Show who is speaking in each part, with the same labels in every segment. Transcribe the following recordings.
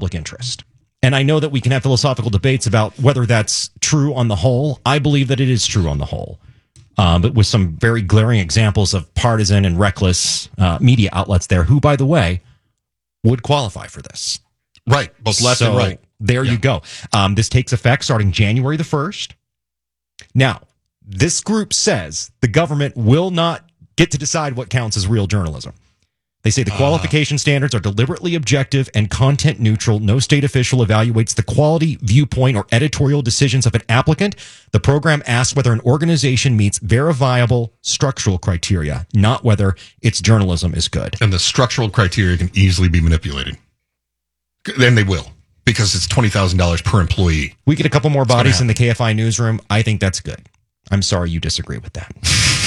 Speaker 1: public interest. And I know that we can have philosophical debates about whether that's true on the whole. I believe that it is true on the whole. But with some very glaring examples of partisan and reckless media outlets there, who, by the way, would qualify for this.
Speaker 2: Right, both left and right.
Speaker 1: There you go. This takes effect starting January the 1st. Now, this group says the government will not get to decide what counts as real journalism. They say the qualification standards are deliberately objective and content neutral. No state official evaluates the quality, viewpoint, or editorial decisions of an applicant. The program asks whether an organization meets verifiable structural criteria, not whether its journalism is good.
Speaker 2: And the structural criteria can easily be manipulated. Then they will, because it's $20,000 per employee.
Speaker 1: We get a couple more bodies in the KFI newsroom. I think that's good. I'm sorry you disagree with that.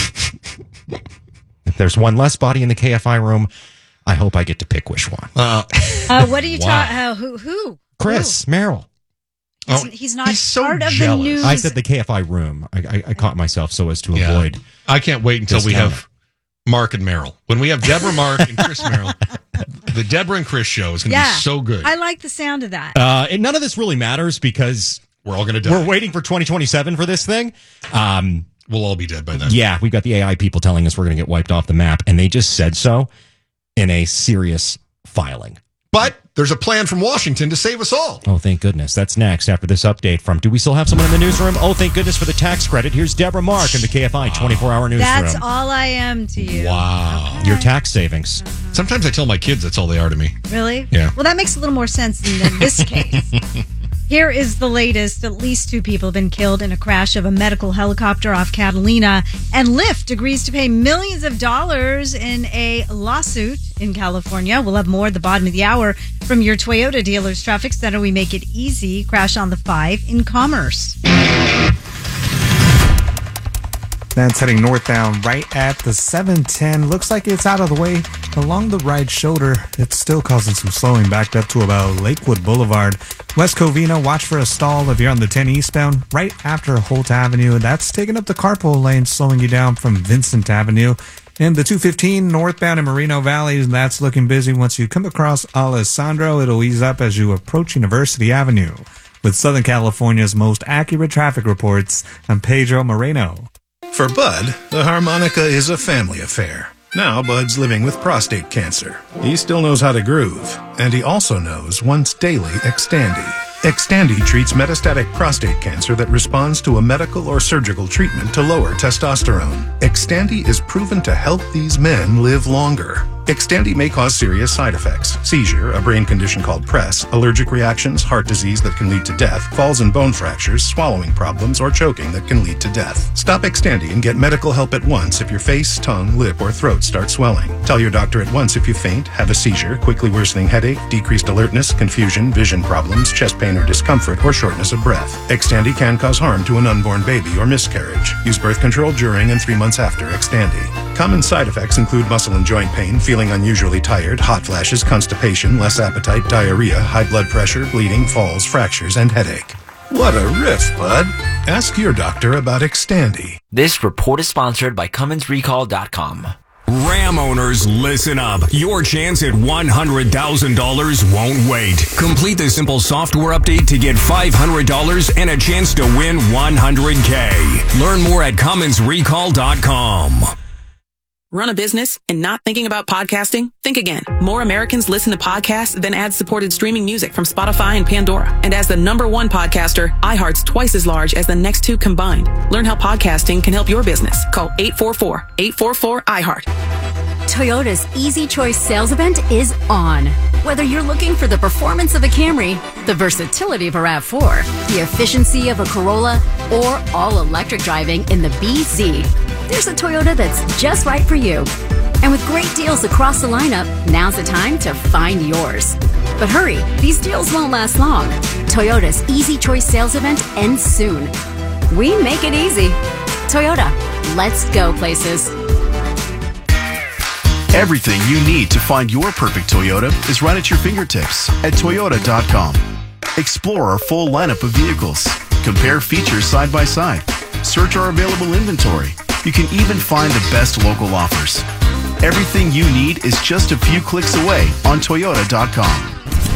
Speaker 1: If there's one less body in the KFI room, I hope I get to pick which one.
Speaker 3: What are you talking? Who?
Speaker 1: Chris Merrill.
Speaker 3: He's not
Speaker 2: so
Speaker 3: part of
Speaker 2: jealous.
Speaker 3: the news.
Speaker 1: I said the KFI room. I caught myself so as to avoid.
Speaker 2: I can't wait until we have Mark and Merrill. When we have Deborah Mark and Chris Merrill, the Deborah and Chris show is going to be so good.
Speaker 3: I like the sound of that.
Speaker 1: And none of this really matters because
Speaker 2: we're all going to die.
Speaker 1: We're waiting for 2027 for this thing.
Speaker 2: We'll all be dead by then.
Speaker 1: Yeah, we've got the AI people telling us we're going to get wiped off the map, and they just said so in a serious filing.
Speaker 2: But there's a plan from Washington to save us all.
Speaker 1: Oh, thank goodness. That's next after this update from, do we still have someone in the newsroom? Oh, thank goodness for the tax credit. Here's Deborah Mark in the KFI 24-hour newsroom.
Speaker 3: That's all I am to you.
Speaker 2: Wow.
Speaker 1: Your tax savings.
Speaker 2: Sometimes I tell my kids that's all they are to me.
Speaker 3: Really?
Speaker 2: Yeah.
Speaker 3: Well, that makes a little more sense than this case. Here is the latest. At least 2 people have been killed in a crash of a medical helicopter off Catalina. And Lyft agrees to pay millions of dollars in a lawsuit in California. We'll have more at the bottom of the hour from your Toyota dealer's traffic center. We make it easy. Crash on the 5 in Commerce.
Speaker 4: That's heading northbound right at the 710. Looks like it's out of the way along the right shoulder. It's still causing some slowing backed up to about Lakewood Boulevard. West Covina, watch for a stall if you're on the 10 eastbound right after Holt Avenue. That's taking up the carpool lane, slowing you down from Vincent Avenue. And the 215 northbound in Moreno Valley, that's looking busy. Once you come across Alessandro, it'll ease up as you approach University Avenue. With Southern California's most accurate traffic reports, I'm Pedro Moreno.
Speaker 5: For Bud, the harmonica is a family affair. Now Bud's living with prostate cancer. He still knows how to groove, and he also knows once daily Xtandi. Xtandi treats metastatic prostate cancer that responds to a medical or surgical treatment to lower testosterone. Xtandi is proven to help these men live longer. Xtandi may cause serious side effects: seizure, a brain condition called PRESS, allergic reactions, heart disease that can lead to death, falls and bone fractures, swallowing problems, or choking that can lead to death. Stop Xtandi and get medical help at once if your face, tongue, lip, or throat start swelling. Tell your doctor at once if you faint, have a seizure, quickly worsening headache, decreased alertness, confusion, vision problems, chest pain or discomfort, or shortness of breath. Xtandi can cause harm to an unborn baby or miscarriage. Use birth control during and 3 months after Xtandi. Common side effects include muscle and joint pain, feeling unusually tired, hot flashes, constipation, less appetite, diarrhea, high blood pressure, bleeding, falls, fractures, and headache. What a riff, Bud. Ask your doctor about Xtandi.
Speaker 6: This report is sponsored by CummonsRecall.com.
Speaker 7: Ram owners, listen up. Your chance at $100,000 won't wait. Complete the simple software update to get $500 and a chance to win $100K. Learn more at CummonsRecall.com.
Speaker 8: Run a business and not thinking about podcasting? Think again. More Americans listen to podcasts than ad-supported streaming music from Spotify and Pandora. And as the #1 podcaster, iHeart's twice as large as the next 2 combined. Learn how podcasting can help your business. Call 844-844-iHeart.
Speaker 9: Toyota's Easy Choice sales event is on. Whether you're looking for the performance of a Camry, the versatility of a RAV4, the efficiency of a Corolla, or all-electric driving in the BZ, there's a Toyota that's just right for you. And with great deals across the lineup, now's the time to find yours. But hurry, these deals won't last long. Toyota's Easy Choice sales event ends soon. We make it easy. Toyota, let's go places.
Speaker 10: Everything you need to find your perfect Toyota is right at your fingertips at Toyota.com. Explore our full lineup of vehicles. Compare features side by side. Search our available inventory. You can even find the best local offers. Everything you need is just a few clicks away on Toyota.com.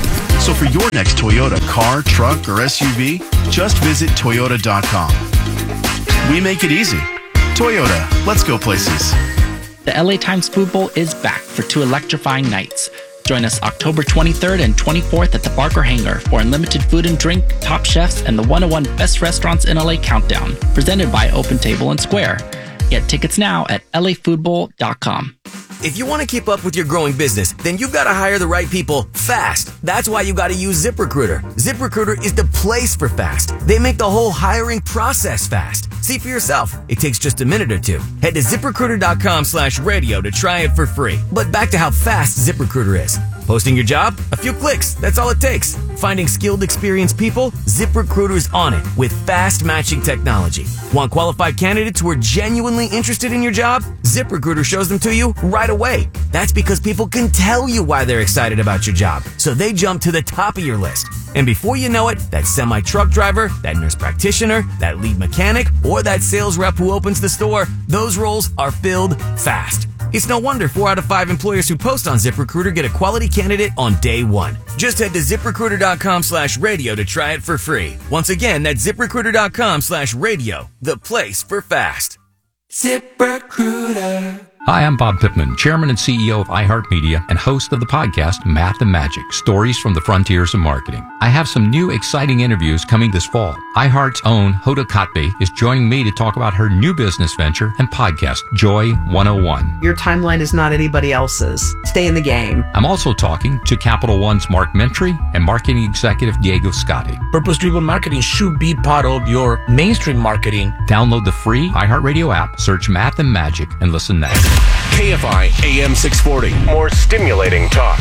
Speaker 10: So for your next Toyota car, truck, or SUV, just visit Toyota.com. We make it easy. Toyota, let's go places.
Speaker 11: The LA Times Food Bowl is back for 2 electrifying nights. Join us October 23rd and 24th at the Barker Hangar for unlimited food and drink, top chefs, and the 101 Best Restaurants in LA Countdown, presented by Open Table and Square. Get tickets now at lafoodbowl.com.
Speaker 12: If you want to keep up with your growing business, then you've got to hire the right people fast. That's why you got to use ZipRecruiter. ZipRecruiter is the place for fast. They make the whole hiring process fast. See for yourself. It takes just a minute or two. Head to ZipRecruiter.com/radio to try it for free. But back to how fast ZipRecruiter is. Posting your job? A few clicks. That's all it takes. Finding skilled, experienced people? ZipRecruiter's on it with fast matching technology. Want qualified candidates who are genuinely interested in your job? ZipRecruiter shows them to you right away. That's because people can tell you why they're excited about your job, so they jump to the top of your list. And before you know it, that semi-truck driver, that nurse practitioner, that lead mechanic, or that sales rep who opens the store, those roles are filled fast. It's no wonder 4 out of 5 employers who post on ZipRecruiter get a quality candidate on day one. Just head to ZipRecruiter.com/radio to try it for free. Once again, that's ZipRecruiter.com/radio, the place for fast. ZipRecruiter.
Speaker 13: Hi, I'm Bob Pittman, Chairman and CEO of iHeartMedia and host of the podcast Math and Magic, Stories from the Frontiers of Marketing. I have some new exciting interviews coming this fall. iHeart's own Hoda Kotb is joining me to talk about her new business venture and podcast, Joy 101.
Speaker 14: Your timeline is not anybody else's. Stay in the game.
Speaker 13: I'm also talking to Capital One's Mark Mentry and marketing executive Diego Scotti.
Speaker 15: Purpose-driven marketing should be part of your mainstream marketing.
Speaker 13: Download the free iHeartRadio app, search Math and Magic, and listen now.
Speaker 16: KFI AM 640. More stimulating talk.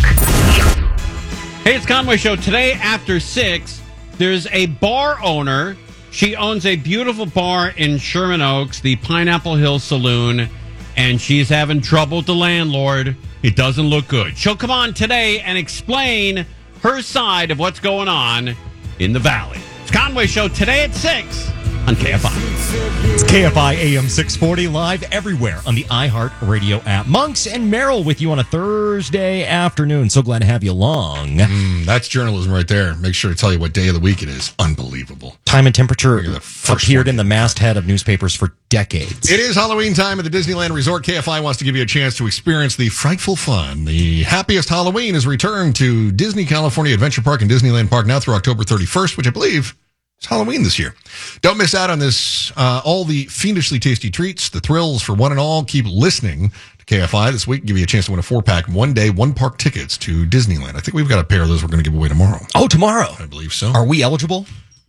Speaker 17: Hey, it's Conway Show. Today after 6, there's a bar owner. She owns a beautiful bar in Sherman Oaks, the Pineapple Hill Saloon, and she's having trouble with the landlord. It doesn't look good. She'll come on today and explain her side of what's going on in the Valley. It's Conway Show today at 6 on KFI.
Speaker 1: It's KFI AM 640 live everywhere on the iHeart Radio app. Monks and Merrill with you on a Thursday afternoon. So glad to have you along.
Speaker 2: That's journalism right there. Make sure to tell you what day of the week it is. Unbelievable.
Speaker 1: Time and temperature appeared in the masthead of newspapers for decades.
Speaker 2: It is Halloween time at the Disneyland Resort. KFI wants to give you a chance to experience the frightful fun. The happiest Halloween is returned to Disney California Adventure Park and Disneyland Park now through October 31st, which I believe it's Halloween this year. Don't miss out on this. All the fiendishly tasty treats, the thrills for one and all. Keep listening to KFI this week. Give you a chance to win a 4-pack, 1-day, 1-park tickets to Disneyland. I think we've got a pair of those we're going to give away tomorrow.
Speaker 1: Oh, tomorrow?
Speaker 2: I believe so.
Speaker 1: Are we eligible?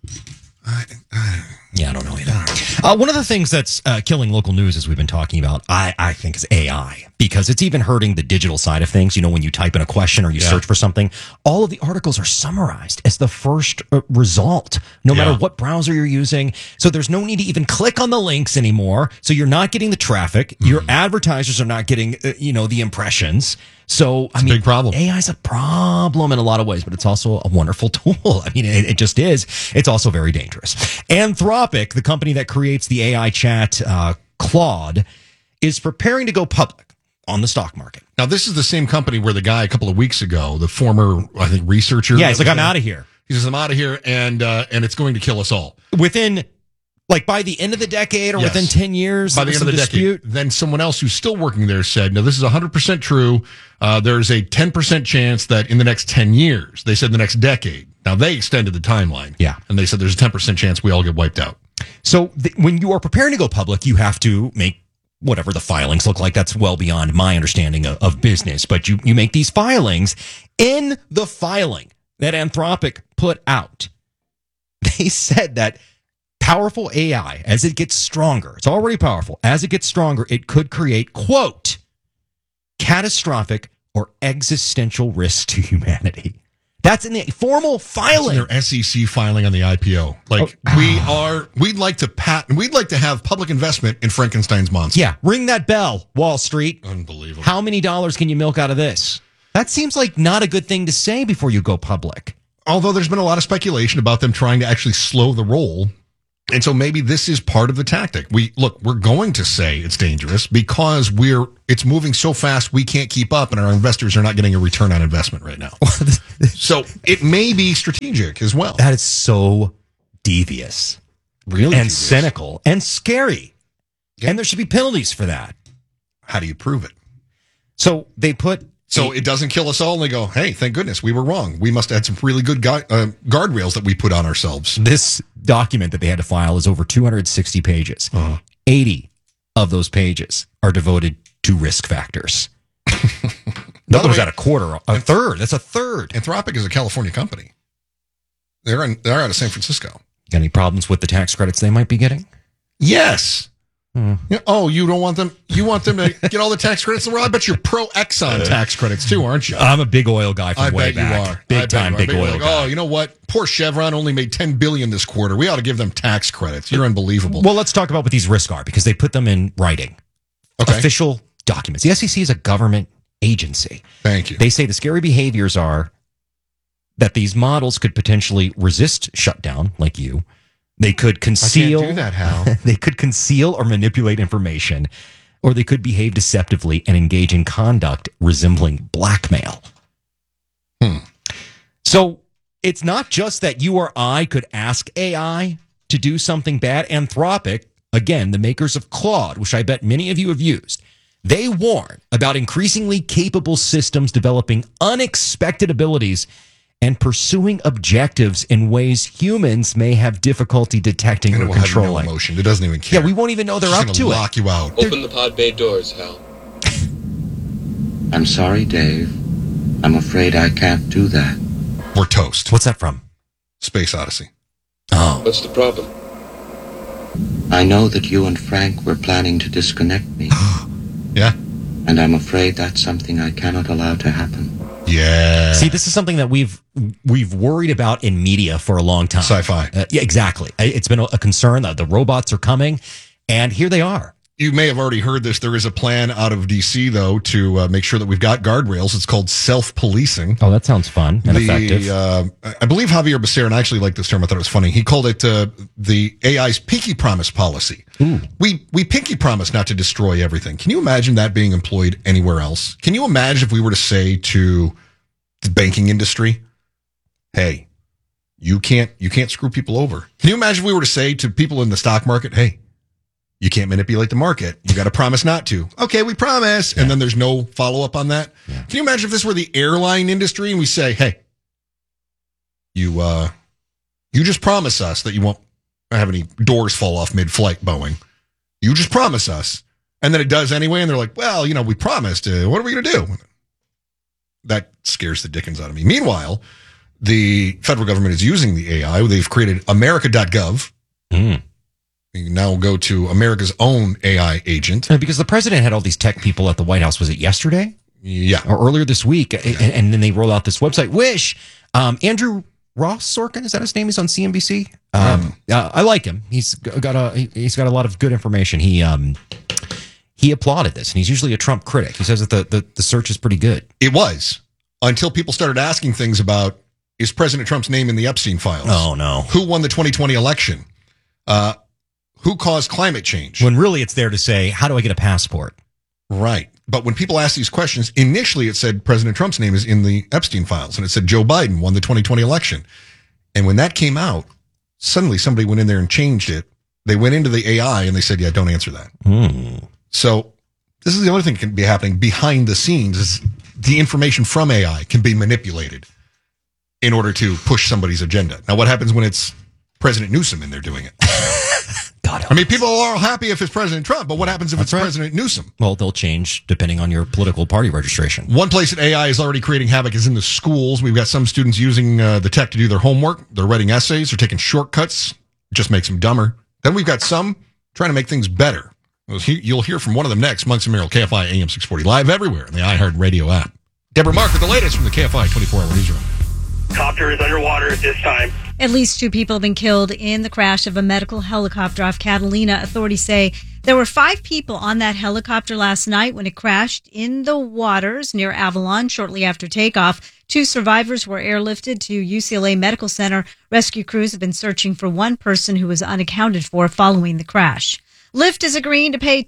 Speaker 1: Yeah, I don't know either. One of the things that's killing local news, as we've been talking about, I think is AI, because it's even hurting the digital side of things. You know, when you type in a question or you search for something, all of the articles are summarized as the first result, no matter what browser you're using. So there's no need to even click on the links anymore. So you're not getting the traffic. Your advertisers are not getting, the impressions. So,
Speaker 2: it's a big problem.
Speaker 1: AI is a problem in a lot of ways, but it's also a wonderful tool. I mean, it just is. It's also very dangerous. Anthropic, the company that creates the AI chat, Claude, is preparing to go public on the stock market.
Speaker 2: Now, this is the same company where the guy a couple of weeks ago, the former, I think, researcher.
Speaker 1: Yeah, he's like, I'm out of here.
Speaker 2: He says, I'm out of here, and it's going to kill us all.
Speaker 1: Within... by the end of the decade or within 10 years?
Speaker 2: By the end of the decade. Then someone else who's still working there said, no, this is 100% true. There's a 10% chance that in the next 10 years, they said the next decade. Now, they extended the timeline.
Speaker 1: Yeah.
Speaker 2: And they said there's a 10% chance we all get wiped out.
Speaker 1: So when you are preparing to go public, you have to make whatever the filings look like. That's well beyond my understanding of business. But you make these filings. In the filing that Anthropic put out, they said that powerful AI, as it gets stronger, it's already powerful, as it gets stronger, it could create, quote, catastrophic or existential risk to humanity. That's in the formal filing.
Speaker 2: That's in their SEC filing on the IPO. We'd like to have public investment in Frankenstein's monster.
Speaker 1: Yeah, ring that bell, Wall Street.
Speaker 2: Unbelievable.
Speaker 1: How many dollars can you milk out of this? That seems like not a good thing to say before you go public.
Speaker 2: Although there's been a lot of speculation about them trying to actually slow the roll And so maybe this is part of the tactic. We're going to say it's dangerous because it's moving so fast we can't keep up, and our investors are not getting a return on investment right now. So it may be strategic as well.
Speaker 1: That is so devious.
Speaker 2: Really
Speaker 1: and
Speaker 2: devious.
Speaker 1: cynical and scary. Yeah. And there should be penalties for that.
Speaker 2: How do you prove it?
Speaker 1: So they put...
Speaker 2: So it doesn't kill us all, and they go, hey, thank goodness, we were wrong. We must have had some really good guardrails that we put on ourselves.
Speaker 1: This document that they had to file is over 260 pages. 80 of those pages are devoted to risk factors. That was at a third. That's a third.
Speaker 2: Anthropic is a California company. They're out of San Francisco.
Speaker 1: Got any problems with the tax credits they might be getting?
Speaker 2: Yes. Oh, you don't want them? You want them to get all the tax credits in the world? I bet you're pro Exxon tax credits too, aren't you?
Speaker 1: I'm a big oil guy from
Speaker 2: I
Speaker 1: way
Speaker 2: bet
Speaker 1: back.
Speaker 2: you are.
Speaker 1: Big time, big oil guy.
Speaker 2: Oh, you know what? Poor Chevron only made $10 billion this quarter. We ought to give them tax credits. You're unbelievable.
Speaker 1: Well, let's talk about what these risks are because they put them in writing.
Speaker 2: Okay.
Speaker 1: Official documents. The SEC is a government agency.
Speaker 2: Thank you.
Speaker 1: They say the scary behaviors are that these models could potentially resist shutdown, like you. They could conceal.
Speaker 2: I can't do that, Hal.
Speaker 1: They could conceal or manipulate information, or they could behave deceptively and engage in conduct resembling blackmail. So it's not just that you or I could ask AI to do something bad. Anthropic, again, the makers of Claude, which I bet many of you have used, they warn about increasingly capable systems developing unexpected abilities and pursuing objectives in ways humans may have difficulty detecting or controlling.
Speaker 2: Have no emotion. It doesn't even care.
Speaker 1: Yeah, we won't even know they're up to it.
Speaker 2: Lock you out.
Speaker 18: Open the pod bay doors, Hal.
Speaker 19: I'm sorry, Dave. I'm afraid I can't do that.
Speaker 2: We're toast.
Speaker 1: What's that from?
Speaker 2: Space Odyssey.
Speaker 1: Oh.
Speaker 18: What's the problem?
Speaker 19: I know that you and Frank were planning to disconnect me.
Speaker 2: Yeah.
Speaker 19: And I'm afraid that's something I cannot allow to happen.
Speaker 2: Yeah.
Speaker 1: See, this is something that we've worried about in media for a long time.
Speaker 2: Sci-fi.
Speaker 1: Yeah, exactly. It's been a concern that the robots are coming, and here they are.
Speaker 2: You may have already heard this. There is a plan out of D.C., though, to make sure that we've got guardrails. It's called self-policing.
Speaker 1: Oh, that sounds fun and effective.
Speaker 2: I believe Javier Becerra, and I actually like this term. I thought it was funny. He called it the AI's pinky promise policy.
Speaker 1: Ooh.
Speaker 2: We pinky promise not to destroy everything. Can you imagine that being employed anywhere else? Can you imagine if we were to say to the banking industry, hey, you can't screw people over? Can you imagine if we were to say to people in the stock market, hey, you can't manipulate the market. You got to promise not to. Okay, we promise. Yeah. And then there's no follow-up on that. Yeah. Can you imagine if this were the airline industry and we say, hey, you just promise us that you won't have any doors fall off mid-flight, Boeing. You just promise us. And then it does anyway. And they're like, well, we promised. What are we going to do? That scares the dickens out of me. Meanwhile, the federal government is using the AI. They've created America.gov. You can now go to America's own AI agent.
Speaker 1: Because the president had all these tech people at the White House. Was it yesterday?
Speaker 2: Yeah.
Speaker 1: Or earlier this week. And then they roll out this website. Wish. Andrew Ross Sorkin, is that his name? He's on CNBC. I like him. He's got a lot of good information. He applauded this, and he's usually a Trump critic. He says that the search is pretty good.
Speaker 2: It was. Until people started asking things about, is President Trump's name in the Epstein files?
Speaker 1: Oh, no.
Speaker 2: Who won the 2020 election? Who caused climate change?
Speaker 1: When really it's there to say, how do I get a passport?
Speaker 2: Right. But when people ask these questions, initially it said President Trump's name is in the Epstein files, and it said Joe Biden won the 2020 election. And when that came out, suddenly somebody went in there and changed it. They went into the AI and they said, yeah, don't answer that. So this is the other thing that can be happening behind the scenes is the information from AI can be manipulated in order to push somebody's agenda. Now, what happens when it's President Newsom in there doing it?
Speaker 1: God,
Speaker 2: I mean, people are happy if it's President Trump, but what happens if it's President Newsom?
Speaker 1: Well, they'll change depending on your political party registration.
Speaker 2: One place that AI is already creating havoc is in the schools. We've got some students using the tech to do their homework. They're writing essays. They're taking shortcuts. It just makes them dumber. Then we've got some trying to make things better. You'll hear from one of them next. Monks and Merrill, KFI AM 640, live everywhere in the iHeartRadio app. Deborah Mark with the latest from the KFI 24-hour newsroom.
Speaker 16: Copter is underwater at this time.
Speaker 3: At least 2 people have been killed in the crash of a medical helicopter off Catalina. Authorities say There were 5 people on that helicopter last night when it crashed in the waters near Avalon shortly after takeoff. 2 survivors were airlifted to UCLA Medical Center. Rescue crews have been searching for one person who was unaccounted for following the crash. Lyft is agreeing to pay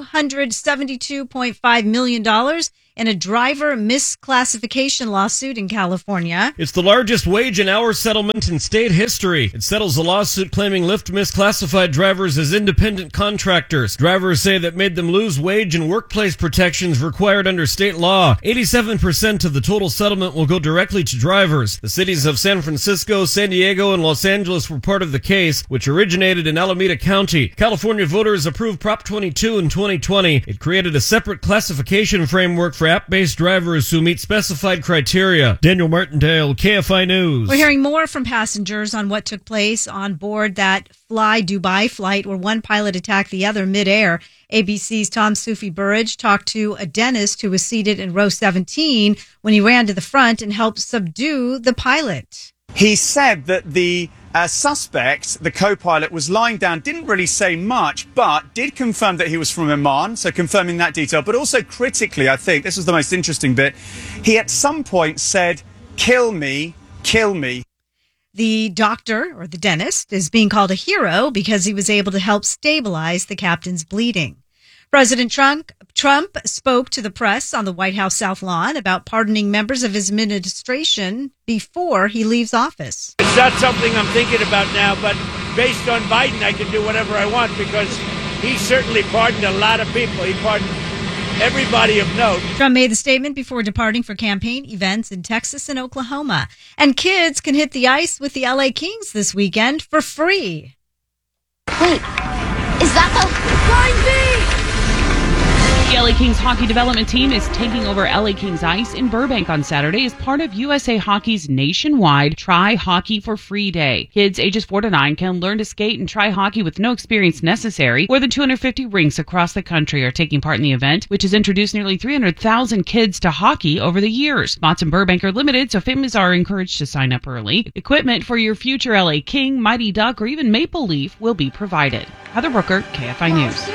Speaker 3: $272.5 million in a driver misclassification lawsuit in California.
Speaker 18: It's the largest wage and hour settlement in state history. It settles a lawsuit claiming Lyft misclassified drivers as independent contractors. Drivers say that made them lose wage and workplace protections required under state law. 87% of the total settlement will go directly to drivers. The cities of San Francisco, San Diego, and Los Angeles were part of the case, which originated in Alameda County. California voters approved Prop 22 in 2020. It created a separate classification framework for app-based drivers who meet specified criteria. Daniel Martindale, KFI News.
Speaker 3: We're hearing more from passengers on what took place on board that Fly Dubai flight where one pilot attacked the other midair. ABC's Tom Sufi Burridge talked to a dentist who was seated in row 17 when he ran to the front and helped subdue the pilot.
Speaker 20: He said that the suspect, the co-pilot, was lying down, didn't really say much, but did confirm that he was from Oman, so confirming that detail. But also critically, I think, this was the most interesting bit, he at some point said, "Kill me, kill me."
Speaker 3: The doctor, or the dentist, is being called a hero because he was able to help stabilize the captain's bleeding. President Trump spoke to the press on the White House South Lawn about pardoning members of his administration before he leaves office.
Speaker 21: It's not something I'm thinking about now, but based on Biden, I can do whatever I want because he certainly pardoned a lot of people. He pardoned everybody of note.
Speaker 3: Trump made the statement before departing for campaign events in Texas and Oklahoma. And kids can hit the ice with the LA Kings this weekend for free.
Speaker 22: Wait, is that the Flying V?
Speaker 23: The LA Kings hockey development team is taking over LA Kings ice in Burbank on Saturday as part of USA Hockey's nationwide Try Hockey for Free Day. Kids ages 4 to 9 can learn to skate and try hockey with no experience necessary. More than 250 rinks across the country are taking part in the event, which has introduced nearly 300,000 kids to hockey over the years. Spots in Burbank are limited, so families are encouraged to sign up early. Equipment for your future LA King, Mighty Duck, or even Maple Leaf will be provided. Heather Brooker, KFI News.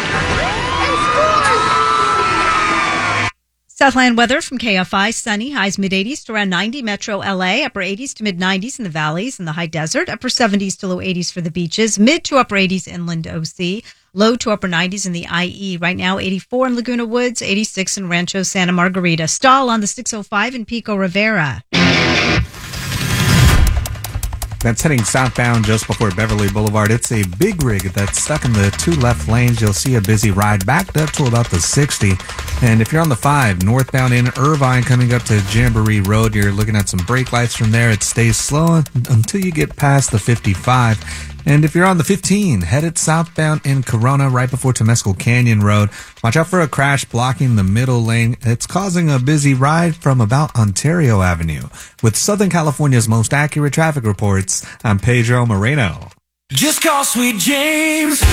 Speaker 3: Southland weather from KFI. Sunny, highs mid-80s to around 90. Metro LA, upper 80s to mid-90s in the valleys and the high desert. Upper 70s to low 80s for the beaches. Mid to upper 80s inland OC. Low to upper 90s in the IE. Right now, 84 in Laguna Woods, 86 in Rancho Santa Margarita. Stall on the 605 in Pico Rivera.
Speaker 4: That's heading southbound just before Beverly Boulevard. It's a big rig that's stuck in the 2 left lanes. You'll see a busy ride backed up to about the 60. And if you're on the 5, northbound in Irvine coming up to Jamboree Road, you're looking at some brake lights from there. It stays slow until you get past the 55. And if you're on the 15, headed southbound in Corona right before Temescal Canyon Road, watch out for a crash blocking the middle lane. It's causing a busy ride from about Ontario Avenue. With Southern California's most accurate traffic reports, I'm Pedro Moreno.
Speaker 24: Just call Sweet James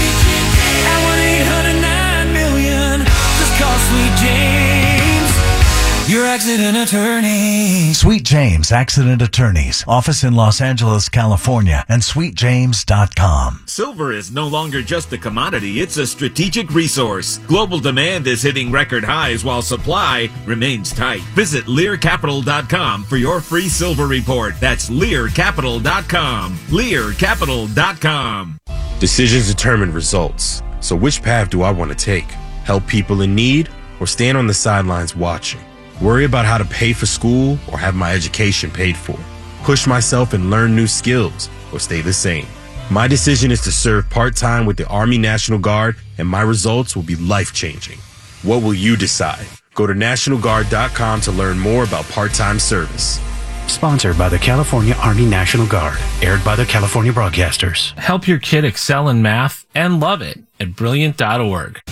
Speaker 24: at 1-800-9-million. Just call Sweet James, your accident attorney.
Speaker 25: Sweet James Accident Attorneys. Office in Los Angeles, California, and sweetjames.com.
Speaker 26: Silver is no longer just a commodity, it's a strategic resource. Global demand is hitting record highs while supply remains tight. Visit LearCapital.com for your free silver report. That's LearCapital.com. LearCapital.com.
Speaker 27: Decisions determine results. So which path do I want to take? Help people in need or stand on the sidelines watching? Worry about how to pay for school or have my education paid for? Push myself and learn new skills or stay the same? My decision is to serve part-time with the Army National Guard, and my results will be life-changing. What will you decide? Go to NationalGuard.com to learn more about part-time service.
Speaker 28: Sponsored by the California Army National Guard. Aired by the California Broadcasters.
Speaker 29: Help your kid excel in math and love it at Brilliant.org.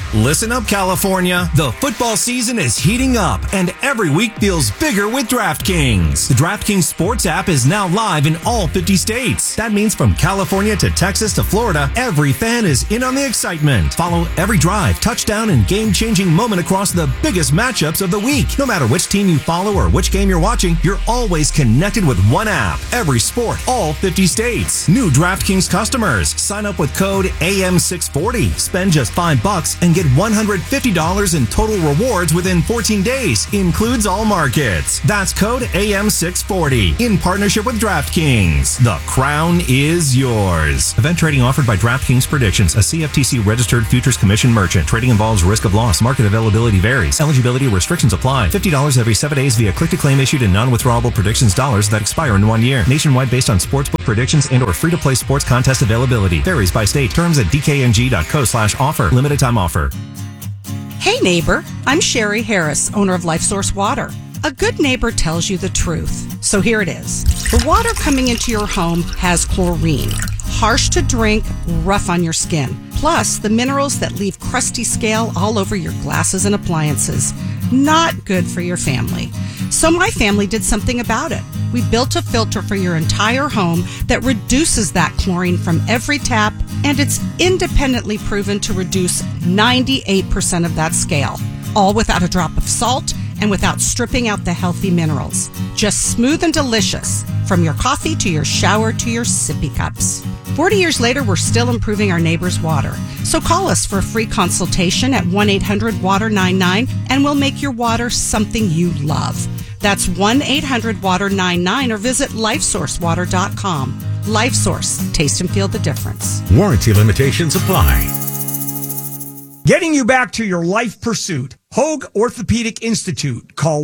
Speaker 5: Listen up, California. The football season is heating up, and every week feels bigger with DraftKings. The DraftKings Sports app is now live in all 50 states. That means from California to Texas to Florida, every fan is in on the excitement. Follow every drive, touchdown, and game-changing moment across the biggest matchups of the week. No matter which team you follow or which game you're watching, you're always connected with one app. Every sport, all 50 states. New DraftKings customers. Sign up with code AM640. Spend just $5 and get $150 in total rewards within 14 days. Includes all markets. That's code AM640 in partnership with DraftKings. The crown is yours. Event trading offered by DraftKings Predictions, a CFTC registered futures commission merchant. Trading involves risk of loss. Market availability varies. Eligibility restrictions apply. $50 every 7 days via click-to-claim issued in non-withdrawable predictions dollars that expire in 1 year. Nationwide based on sportsbook predictions and or free-to-play sports contest availability. Varies by state. Terms at dkng.co/offer. Limited time offer.
Speaker 6: Hey neighbor, I'm Sherry Harris, owner of LifeSource Water. A good neighbor tells you the truth. So here it is. The water coming into your home has chlorine. Harsh to drink, rough on your skin. Plus, the minerals that leave crusty scale all over your glasses and appliances. Not good for your family. So my family did something about it. We built a filter for your entire home that reduces that chlorine from every tap, and it's independently proven to reduce 98% of that scale, all without a drop of salt and without stripping out the healthy minerals. Just smooth and delicious, from your coffee to your shower to your sippy cups. 40 years later, we're still improving our neighbors' water. So call us for a free consultation at 1-800-WATER-99, and we'll make your water something you love. That's 1-800-WATER-99, or visit LifeSourceWater.com. LifeSource. Taste and feel the difference.
Speaker 7: Warranty limitations apply. Getting you back to your life pursuit. Hogue Orthopedic Institute. Call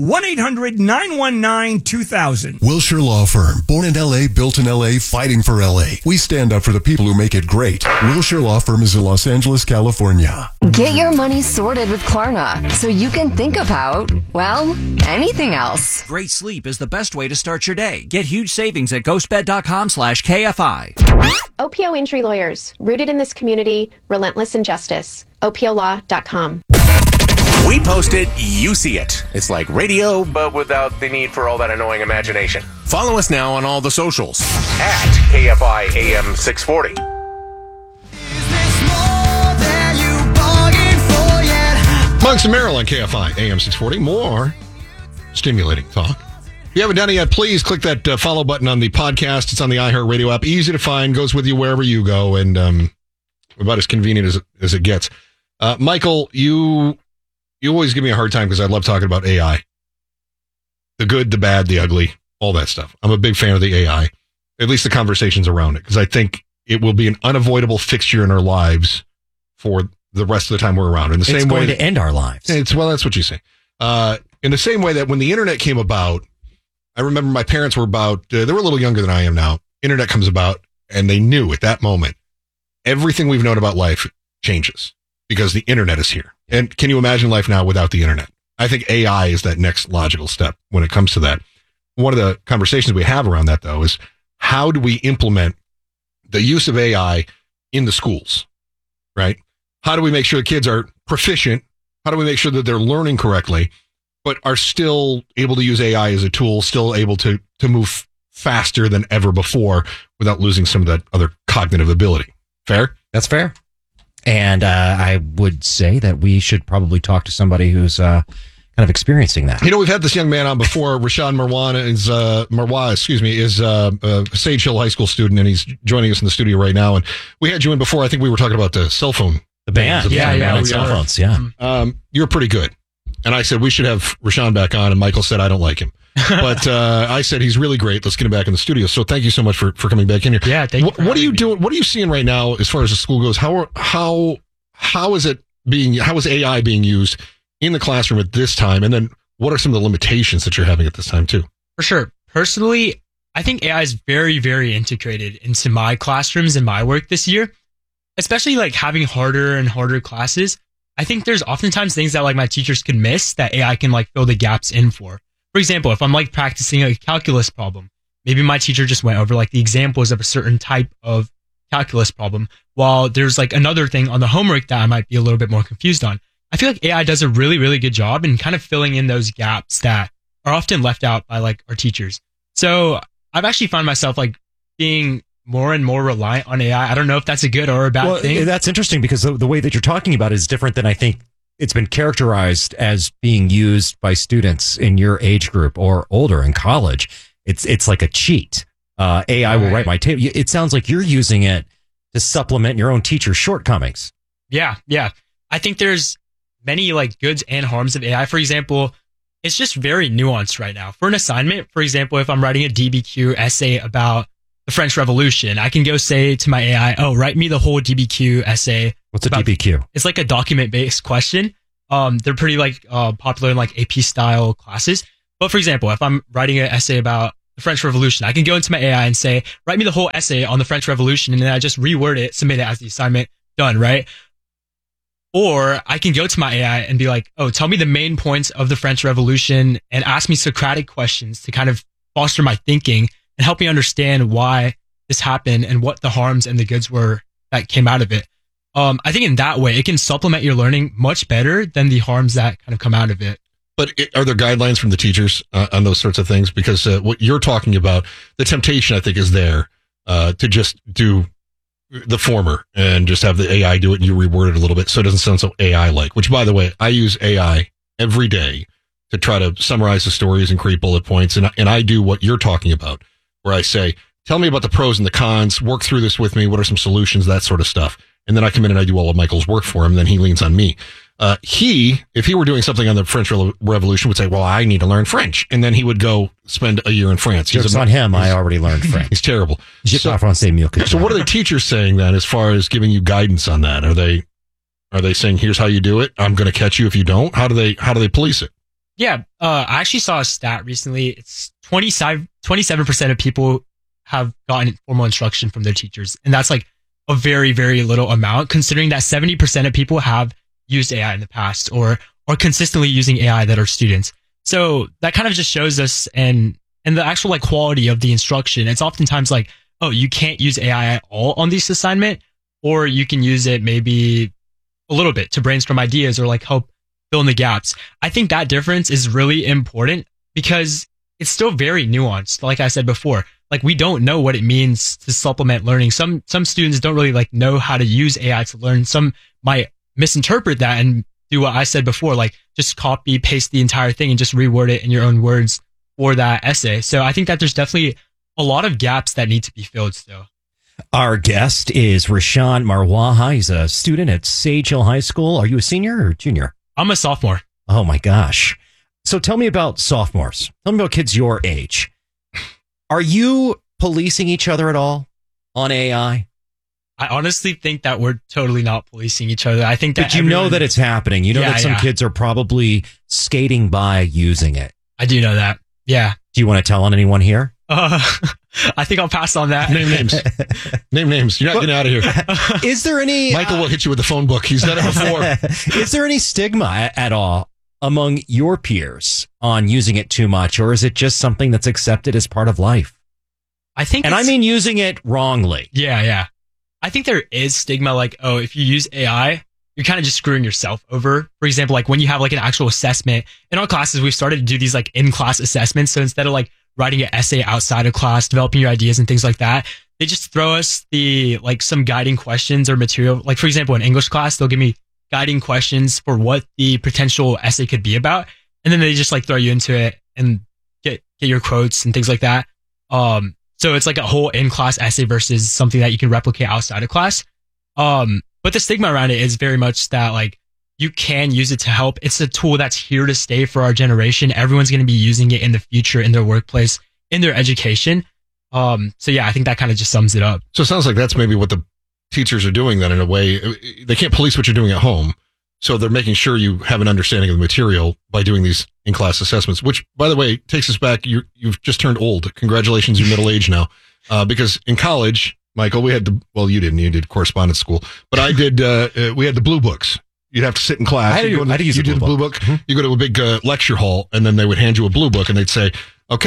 Speaker 7: 1-800-919-2000.
Speaker 8: Wilshire Law Firm. Born in L.A., built in L.A., fighting for L.A. We stand up for the people who make it great. Wilshire Law Firm is in Los Angeles, California.
Speaker 9: Get your money sorted with Klarna so you can think about, well, anything else.
Speaker 10: Great sleep is the best way to start your day. Get huge savings at ghostbed.com/KFI.
Speaker 11: OPO Injury Lawyers. Rooted in this community. Relentless in justice. OPOLaw.com.
Speaker 16: We post it, you see it. It's like radio, but without the need for all that annoying imagination. Follow us now on all the socials at KFI AM 640.
Speaker 2: Monks and Merrill on KFI AM 640. More stimulating talk. If you haven't done it yet, please click that follow button on the podcast. It's on the iHeartRadio app. Easy to find, goes with you wherever you go, and about as convenient as it gets. Michael, you always give me a hard time because I love talking about AI. The good, the bad, the ugly, all that stuff. I'm a big fan of the AI, at least the conversations around it, because I think it will be an unavoidable fixture in our lives for the rest of the time we're around. In the same way,
Speaker 1: going to end our lives.
Speaker 2: Well, that's what you say. In the same way that when the internet came about, I remember my parents were they were a little younger than I am now. Internet comes about, and they knew at that moment, everything we've known about life changes because the internet is here. And can you imagine life now without the internet? I think AI is that next logical step when it comes to that. One of the conversations we have around that, though, is how do we implement the use of AI in the schools, right? How do we make sure the kids are proficient? How do we make sure that they're learning correctly, but are still able to use AI as a tool, still able to move faster than ever before without losing some of that other cognitive ability? Fair?
Speaker 1: That's fair. And I would say that we should probably talk to somebody who's kind of experiencing that.
Speaker 2: You know, we've had this young man on before. Rashawn Marwa is a Sage Hill High School student, and he's joining us in the studio right now. And we had you in before. I think we were talking about the cell phone.
Speaker 1: The band. Yeah, cell phones, yeah.
Speaker 2: You're pretty good. And I said, we should have Rashawn back on. And Michael said, I don't like him. But I said, he's really great. Let's get him back in the studio. So thank you so much for coming back in here.
Speaker 12: Yeah, thank you.
Speaker 2: What are you doing? What are you seeing right now as far as the school goes? How is AI being used in the classroom at this time? And then what are some of the limitations that you're having at this time too?
Speaker 12: For sure. Personally, I think AI is very, very integrated into my classrooms and my work this year, especially like having harder and harder classes. I think there's oftentimes things that like my teachers can miss that AI can like fill the gaps in for. For example, if I'm like practicing a calculus problem, maybe my teacher just went over like the examples of a certain type of calculus problem, while there's like another thing on the homework that I might be a little bit more confused on. I feel like AI does a really, really good job in kind of filling in those gaps that are often left out by like our teachers. So I've actually found myself like being more and more reliant on AI. I don't know if that's a good or a bad thing.
Speaker 1: That's interesting because the way that you're talking about it is different than I think it's been characterized as being used by students in your age group or older in college. It's like a cheat. AI will write my table. It sounds like you're using it to supplement your own teacher's shortcomings.
Speaker 12: Yeah. I think there's many like goods and harms of AI. For example, it's just very nuanced right now. For an assignment, for example, if I'm writing a DBQ essay about the French Revolution, I can go say to my AI, write me the whole DBQ essay.
Speaker 1: What's a DBQ?
Speaker 12: It's like a document-based question. They're pretty like popular in like AP style classes. But for example, if I'm writing an essay about the French Revolution, I can go into my AI and say, write me the whole essay on the French Revolution, and then I just reword it, submit it as the assignment, done, right? Or I can go to my AI and be like, tell me the main points of the French Revolution and ask me Socratic questions to kind of foster my thinking and help me understand why this happened and what the harms and the goods were that came out of it. I think in that way, it can supplement your learning much better than the harms that kind of come out of it.
Speaker 2: But are there guidelines from the teachers on those sorts of things? Because what you're talking about, the temptation, I think, is there to just do the former and just have the AI do it and you reword it a little bit so it doesn't sound so AI-like, which, by the way, I use AI every day to try to summarize the stories and create bullet points. And I do what you're talking about, where I say, tell me about the pros and the cons, work through this with me, what are some solutions, that sort of stuff. And then I come in and I do all of Michael's work for him, and then he leans on me. If he were doing something on the French Revolution, would say, well, I need to learn French. And then he would go spend a year in France.
Speaker 1: Joke's on him. I already learned French.
Speaker 2: He's terrible.
Speaker 1: So what
Speaker 2: are the teachers saying then as far as giving you guidance on that? Are they saying, here's how you do it? I'm going to catch you if you don't? How do they police it?
Speaker 12: Yeah. I actually saw a stat recently. It's 27% of people have gotten formal instruction from their teachers. And that's like a very, very little amount, considering that 70% of people have used AI in the past or consistently using AI that are students. So that kind of just shows us and the actual like quality of the instruction. It's oftentimes like, you can't use AI at all on this assignment, or you can use it maybe a little bit to brainstorm ideas or like help fill in the gaps. I think that difference is really important because it's still very nuanced. Like I said before, like we don't know what it means to supplement learning. Some students don't really like know how to use AI to learn. Some might misinterpret that and do what I said before, like just copy, paste the entire thing and just reword it in your own words for that essay. So I think that there's definitely a lot of gaps that need to be filled still.
Speaker 1: Our guest is Rashawn Marwaha. He's a student at Sage Hill High School. Are you a senior or junior?
Speaker 12: I'm a sophomore.
Speaker 1: Oh my gosh. So tell me about sophomores. Tell me about kids your age. Are you policing each other at all on AI?
Speaker 12: I honestly think that we're totally not policing each other. I think that
Speaker 1: But you know that it's happening. You know that some kids are probably skating by using it.
Speaker 12: I do know that. Yeah.
Speaker 1: Do you want to tell on anyone here?
Speaker 12: I think I'll pass on that.
Speaker 2: Name names. Name names. You're not getting out of here.
Speaker 1: Is there any...
Speaker 2: Michael will hit you with the phone book. He's done it before.
Speaker 1: Is there any stigma at all among your peers on using it too much, or is it just something that's accepted as part of life?
Speaker 12: I think,
Speaker 1: and I mean using it wrongly.
Speaker 12: Yeah. I think there is stigma like, if you use AI, you're kind of just screwing yourself over. For example, like when you have like an actual assessment in our classes, we've started to do these like in-class assessments. So instead of like writing an essay outside of class, developing your ideas and things like that, they just throw us some guiding questions or material. Like for example, in English class, they'll give me guiding questions for what the potential essay could be about. And then they just like throw you into it and get your quotes and things like that. So it's like a whole in-class essay versus something that you can replicate outside of class. But the stigma around it is very much that like you can use it to help. It's a tool that's here to stay for our generation. Everyone's going to be using it in the future, in their workplace, in their education. So yeah, I think that kind of just sums it up.
Speaker 2: So it sounds like that's maybe what the teachers are doing then in a way. They can't police what you're doing at home. So they're making sure you have an understanding of the material by doing these in-class assessments, which, by the way, takes us back. You've just turned old. Congratulations, you're middle age now. Because in college, Michael, we had you did correspondence school, but I did, we had the blue books. You'd have to sit in class.
Speaker 1: I did use the blue book.
Speaker 2: Mm-hmm. You go to a big lecture hall, and then they would hand you a blue book, and they'd say, okay,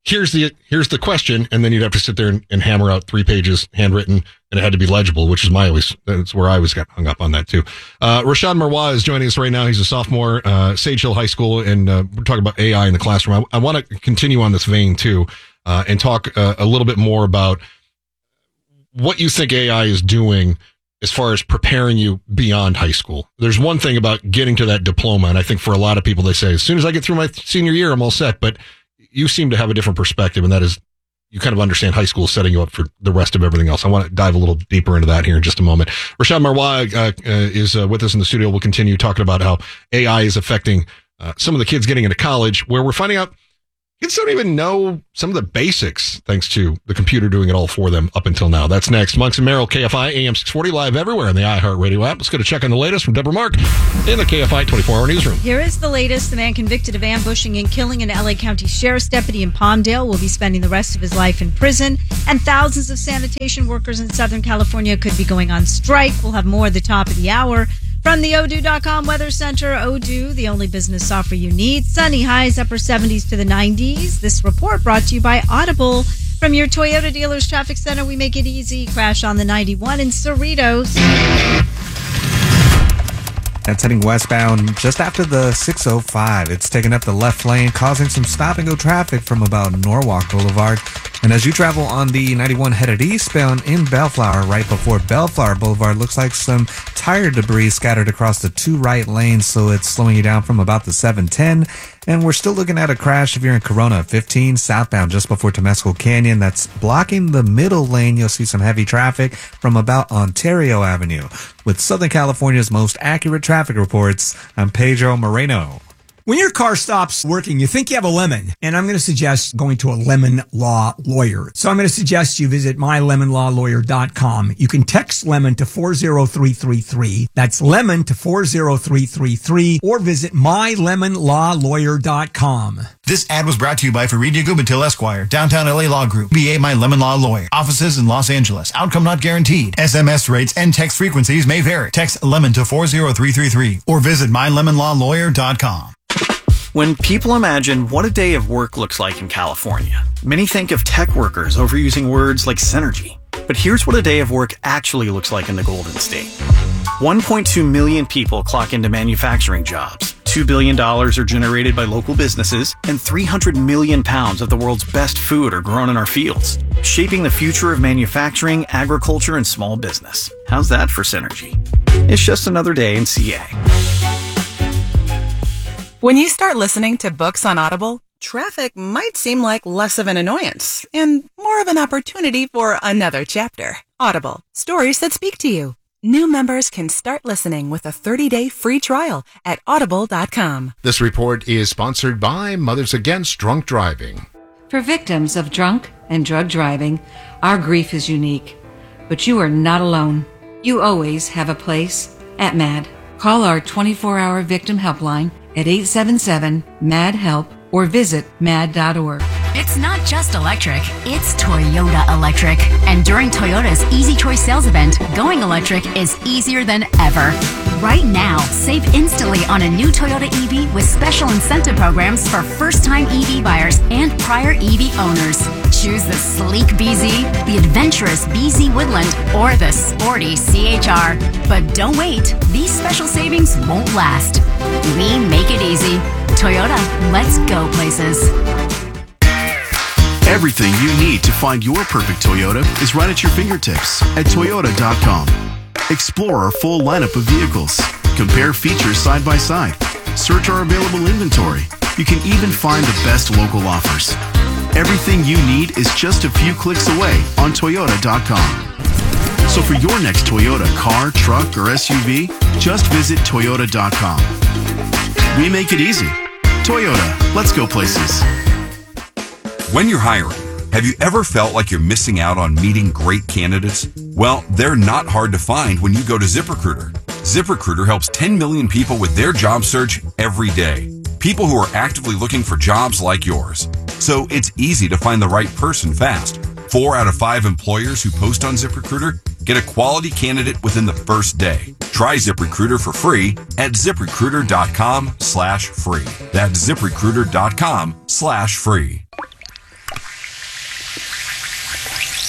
Speaker 2: here's the question, and then you'd have to sit there and hammer out 3 pages handwritten, and it had to be legible, which is that's where I always got hung up on that too. Rashad Marwa is joining us right now. He's a sophomore, Sage Hill High School, and we're talking about AI in the classroom. I want to continue on this vein too, and talk a little bit more about what you think AI is doing as far as preparing you beyond high school. There's one thing about getting to that diploma, and I think for a lot of people, they say, as soon as I get through my senior year, I'm all set. But you seem to have a different perspective, and that is you kind of understand high school is setting you up for the rest of everything else. I want to dive a little deeper into that here in just a moment. Rashad Marwa is with us in the studio. We'll continue talking about how AI is affecting some of the kids getting into college, where we're finding out kids don't even know some of the basics thanks to the computer doing it all for them up until now. That's next. Monks and Merrill, KFI, AM 640, live everywhere in the iHeartRadio app. Let's go to check on the latest from Deborah Mark in the KFI 24-hour newsroom.
Speaker 3: Here is the latest. The man convicted of ambushing and killing an LA County Sheriff's deputy in Palmdale will be spending the rest of his life in prison. And thousands of sanitation workers in Southern California could be going on strike. We'll have more at the top of the hour. From the Odoo.com Weather Center, Odoo, the only business software you need. Sunny highs, upper 70s to the 90s. This report brought to you by Audible. From your Toyota dealer's traffic center, we make it easy. Crash on the 91 in Cerritos.
Speaker 4: That's heading westbound just after the 605. It's taking up the left lane, causing some stop-and-go traffic from about Norwalk Boulevard. And as you travel on the 91 headed eastbound in Bellflower, right before Bellflower Boulevard, looks like some tire debris scattered across the 2 right lanes, so it's slowing you down from about the 710. And we're still looking at a crash if you're in Corona 15 southbound just before Temescal Canyon. That's blocking the middle lane. You'll see some heavy traffic from about Ontario Avenue. With Southern California's most accurate traffic reports, I'm Pedro Moreno.
Speaker 7: When your car stops working, you think you have a lemon, and I'm going to suggest going to a Lemon Law Lawyer. So I'm going to suggest you visit mylemonlawlawyer.com. You can text lemon to 40333. That's lemon to 40333, or visit mylemonlawlawyer.com.
Speaker 13: This ad was brought to you by Fareed Gubatil Esquire, Downtown LA Law Group, BA My Lemon Law Lawyer. Offices in Los Angeles. Outcome not guaranteed. SMS rates and text frequencies may vary. Text lemon to 40333 or visit mylemonlawlawyer.com.
Speaker 14: When people imagine what a day of work looks like in California, many think of tech workers overusing words like synergy. But here's what a day of work actually looks like in the Golden State. 1.2 million people clock into manufacturing jobs. $2 billion are generated by local businesses, and 300 million pounds of the world's best food are grown in our fields, shaping the future of manufacturing, agriculture, and small business. How's that for synergy? It's just another day in CA.
Speaker 15: When you start listening to books on Audible, traffic might seem like less of an annoyance and more of an opportunity for another chapter. Audible, stories that speak to you. New members can start listening with a 30-day free trial at audible.com.
Speaker 17: This report is sponsored by Mothers Against Drunk Driving.
Speaker 18: For victims of drunk and drug driving, our grief is unique. But you are not alone. You always have a place at MAD. Call our 24-hour victim helpline at 877-MAD-HELP or visit mad.org.
Speaker 19: It's not just electric, it's Toyota Electric. And during Toyota's Easy Choice sales event, going electric is easier than ever. Right now, save instantly on a new Toyota EV with special incentive programs for first-time EV buyers and prior EV owners. Choose the sleek BZ, the adventurous BZ Woodland, or the sporty CHR. But don't wait, these special savings won't last. We make it easy. Toyota, let's go places.
Speaker 20: Everything you need to find your perfect Toyota is right at your fingertips at Toyota.com. Explore our full lineup of vehicles. Compare features side by side. Search our available inventory. You can even find the best local offers. Everything you need is just a few clicks away on Toyota.com. So for your next Toyota car, truck, or SUV, just visit Toyota.com. We make it easy. Toyota, let's go places.
Speaker 21: When you're hiring, have you ever felt like you're missing out on meeting great candidates? Well, they're not hard to find when you go to ZipRecruiter. ZipRecruiter helps 10 million people with their job search every day. People who are actively looking for jobs like yours. So it's easy to find the right person fast. 4 out of 5 employers who post on ZipRecruiter get a quality candidate within the first day. Try ZipRecruiter for free at ZipRecruiter.com/free. That's ZipRecruiter.com/free.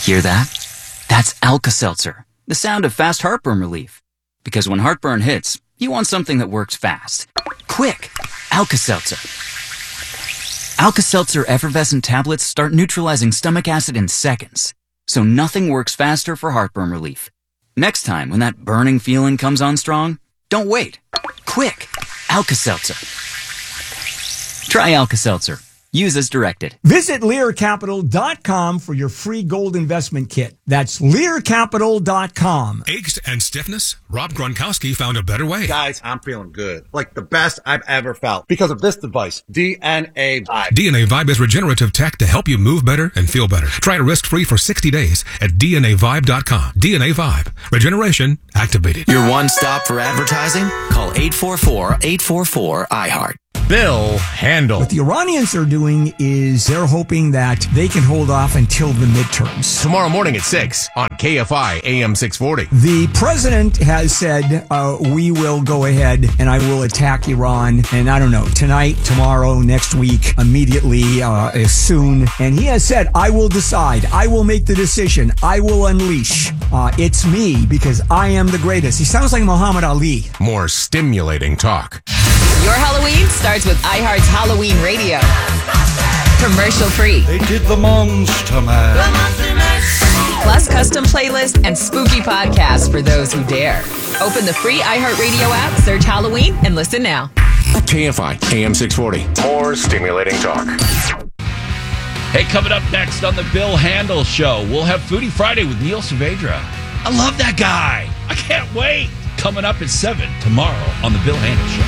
Speaker 10: Hear that? That's Alka-Seltzer, the sound of fast heartburn relief. Because when heartburn hits, you want something that works fast. Quick! Alka-Seltzer. Alka-Seltzer effervescent tablets start neutralizing stomach acid in seconds. So nothing works faster for heartburn relief. Next time when that burning feeling comes on strong, don't wait. Quick! Alka-Seltzer. Try Alka-Seltzer. Use as directed.
Speaker 7: Visit LearCapital.com for your free gold investment kit. That's LearCapital.com.
Speaker 5: Aches and stiffness? Rob Gronkowski found a better way.
Speaker 22: Guys, I'm feeling good. Like the best I've ever felt. Because of this device, DNA Vibe.
Speaker 5: DNA Vibe is regenerative tech to help you move better and feel better. Try it risk-free for 60 days at DNAVibe.com. DNA Vibe. Regeneration activated.
Speaker 23: Your one stop for advertising? Call 844-844-iHeart.
Speaker 7: Bill Handel. What the Iranians are doing is they're hoping that they can hold off until the midterms.
Speaker 16: Tomorrow morning at 6 on KFI AM 640.
Speaker 7: The president has said, we will go ahead and I will attack Iran. And I don't know, tonight, tomorrow, next week, immediately, soon. And he has said, I will decide. I will make the decision. I will unleash. It's me because I am the greatest. He sounds like Muhammad Ali.
Speaker 16: More stimulating talk.
Speaker 24: Your Halloween starts with iHeart's Halloween Radio. Commercial free.
Speaker 25: They did the Monster Mash.
Speaker 24: Plus custom playlists and spooky podcasts for those who dare. Open the free iHeartRadio app, search Halloween, and listen now.
Speaker 16: KFI AM 640. More stimulating talk.
Speaker 26: Hey, coming up next on the Bill Handel Show, we'll have Foodie Friday with Neil Saavedra. I love that guy. I can't wait. Coming up at 7 tomorrow on the Bill Handel Show.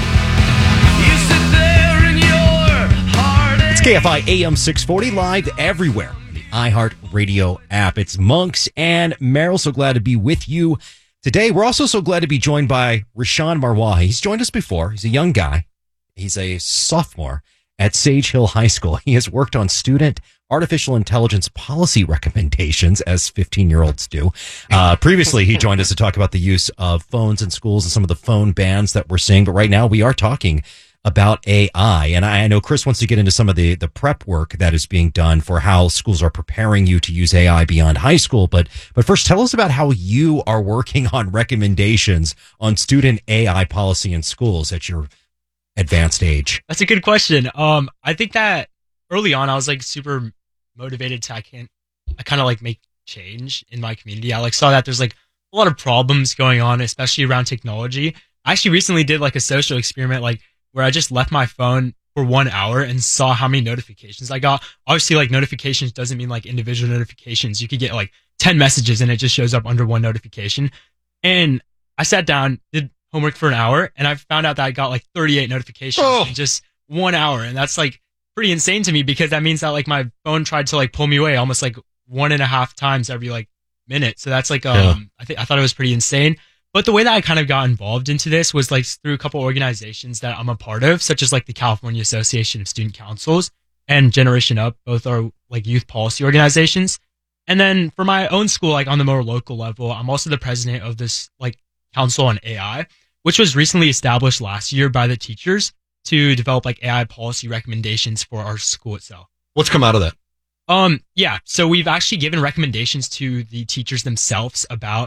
Speaker 1: It's KFI AM 640 live everywhere on the iHeart Radio app. It's Monks and Meryl. So glad to be with you today. We're also so glad to be joined by Rashawn Marwahi. He's joined us before. He's a young guy. He's a sophomore at Sage Hill High School. He has worked on student artificial intelligence policy recommendations, as 15-year-olds do. Previously, he joined us to talk about the use of phones in schools and some of the phone bans that we're seeing. But right now, we are talking about AI. And I know Chris wants to get into some of the prep work that is being done for how schools are preparing you to use AI beyond high school. But first, tell us about how you are working on recommendations on student AI policy in schools at your advanced age.
Speaker 12: That's a good question. I think that early on, I was like super motivated to, I kind of like make change in my community. I like saw that there's like a lot of problems going on, especially around technology. I actually recently did like a social experiment, like where I just left my phone for 1 hour and saw how many notifications I got. Obviously, like notifications doesn't mean like individual notifications. You could get like 10 messages and it just shows up under one notification. And I sat down, did homework for an hour, and I found out that I got like 38 notifications in just 1 hour. And that's like pretty insane to me because that means that like my phone tried to like pull me away almost like 1.5 times every like minute. So that's like, I thought it was pretty insane. But the way that I kind of got involved into this was like through a couple organizations that I'm a part of, such as like the California Association of Student Councils and Generation Up. Both are like youth policy organizations. And then for my own school, like on the more local level, I'm also the president of this like Council on AI, which was recently established last year by the teachers to develop like AI policy recommendations for our school itself.
Speaker 2: What's come out of that?
Speaker 12: Yeah. So we've actually given recommendations to the teachers themselves about,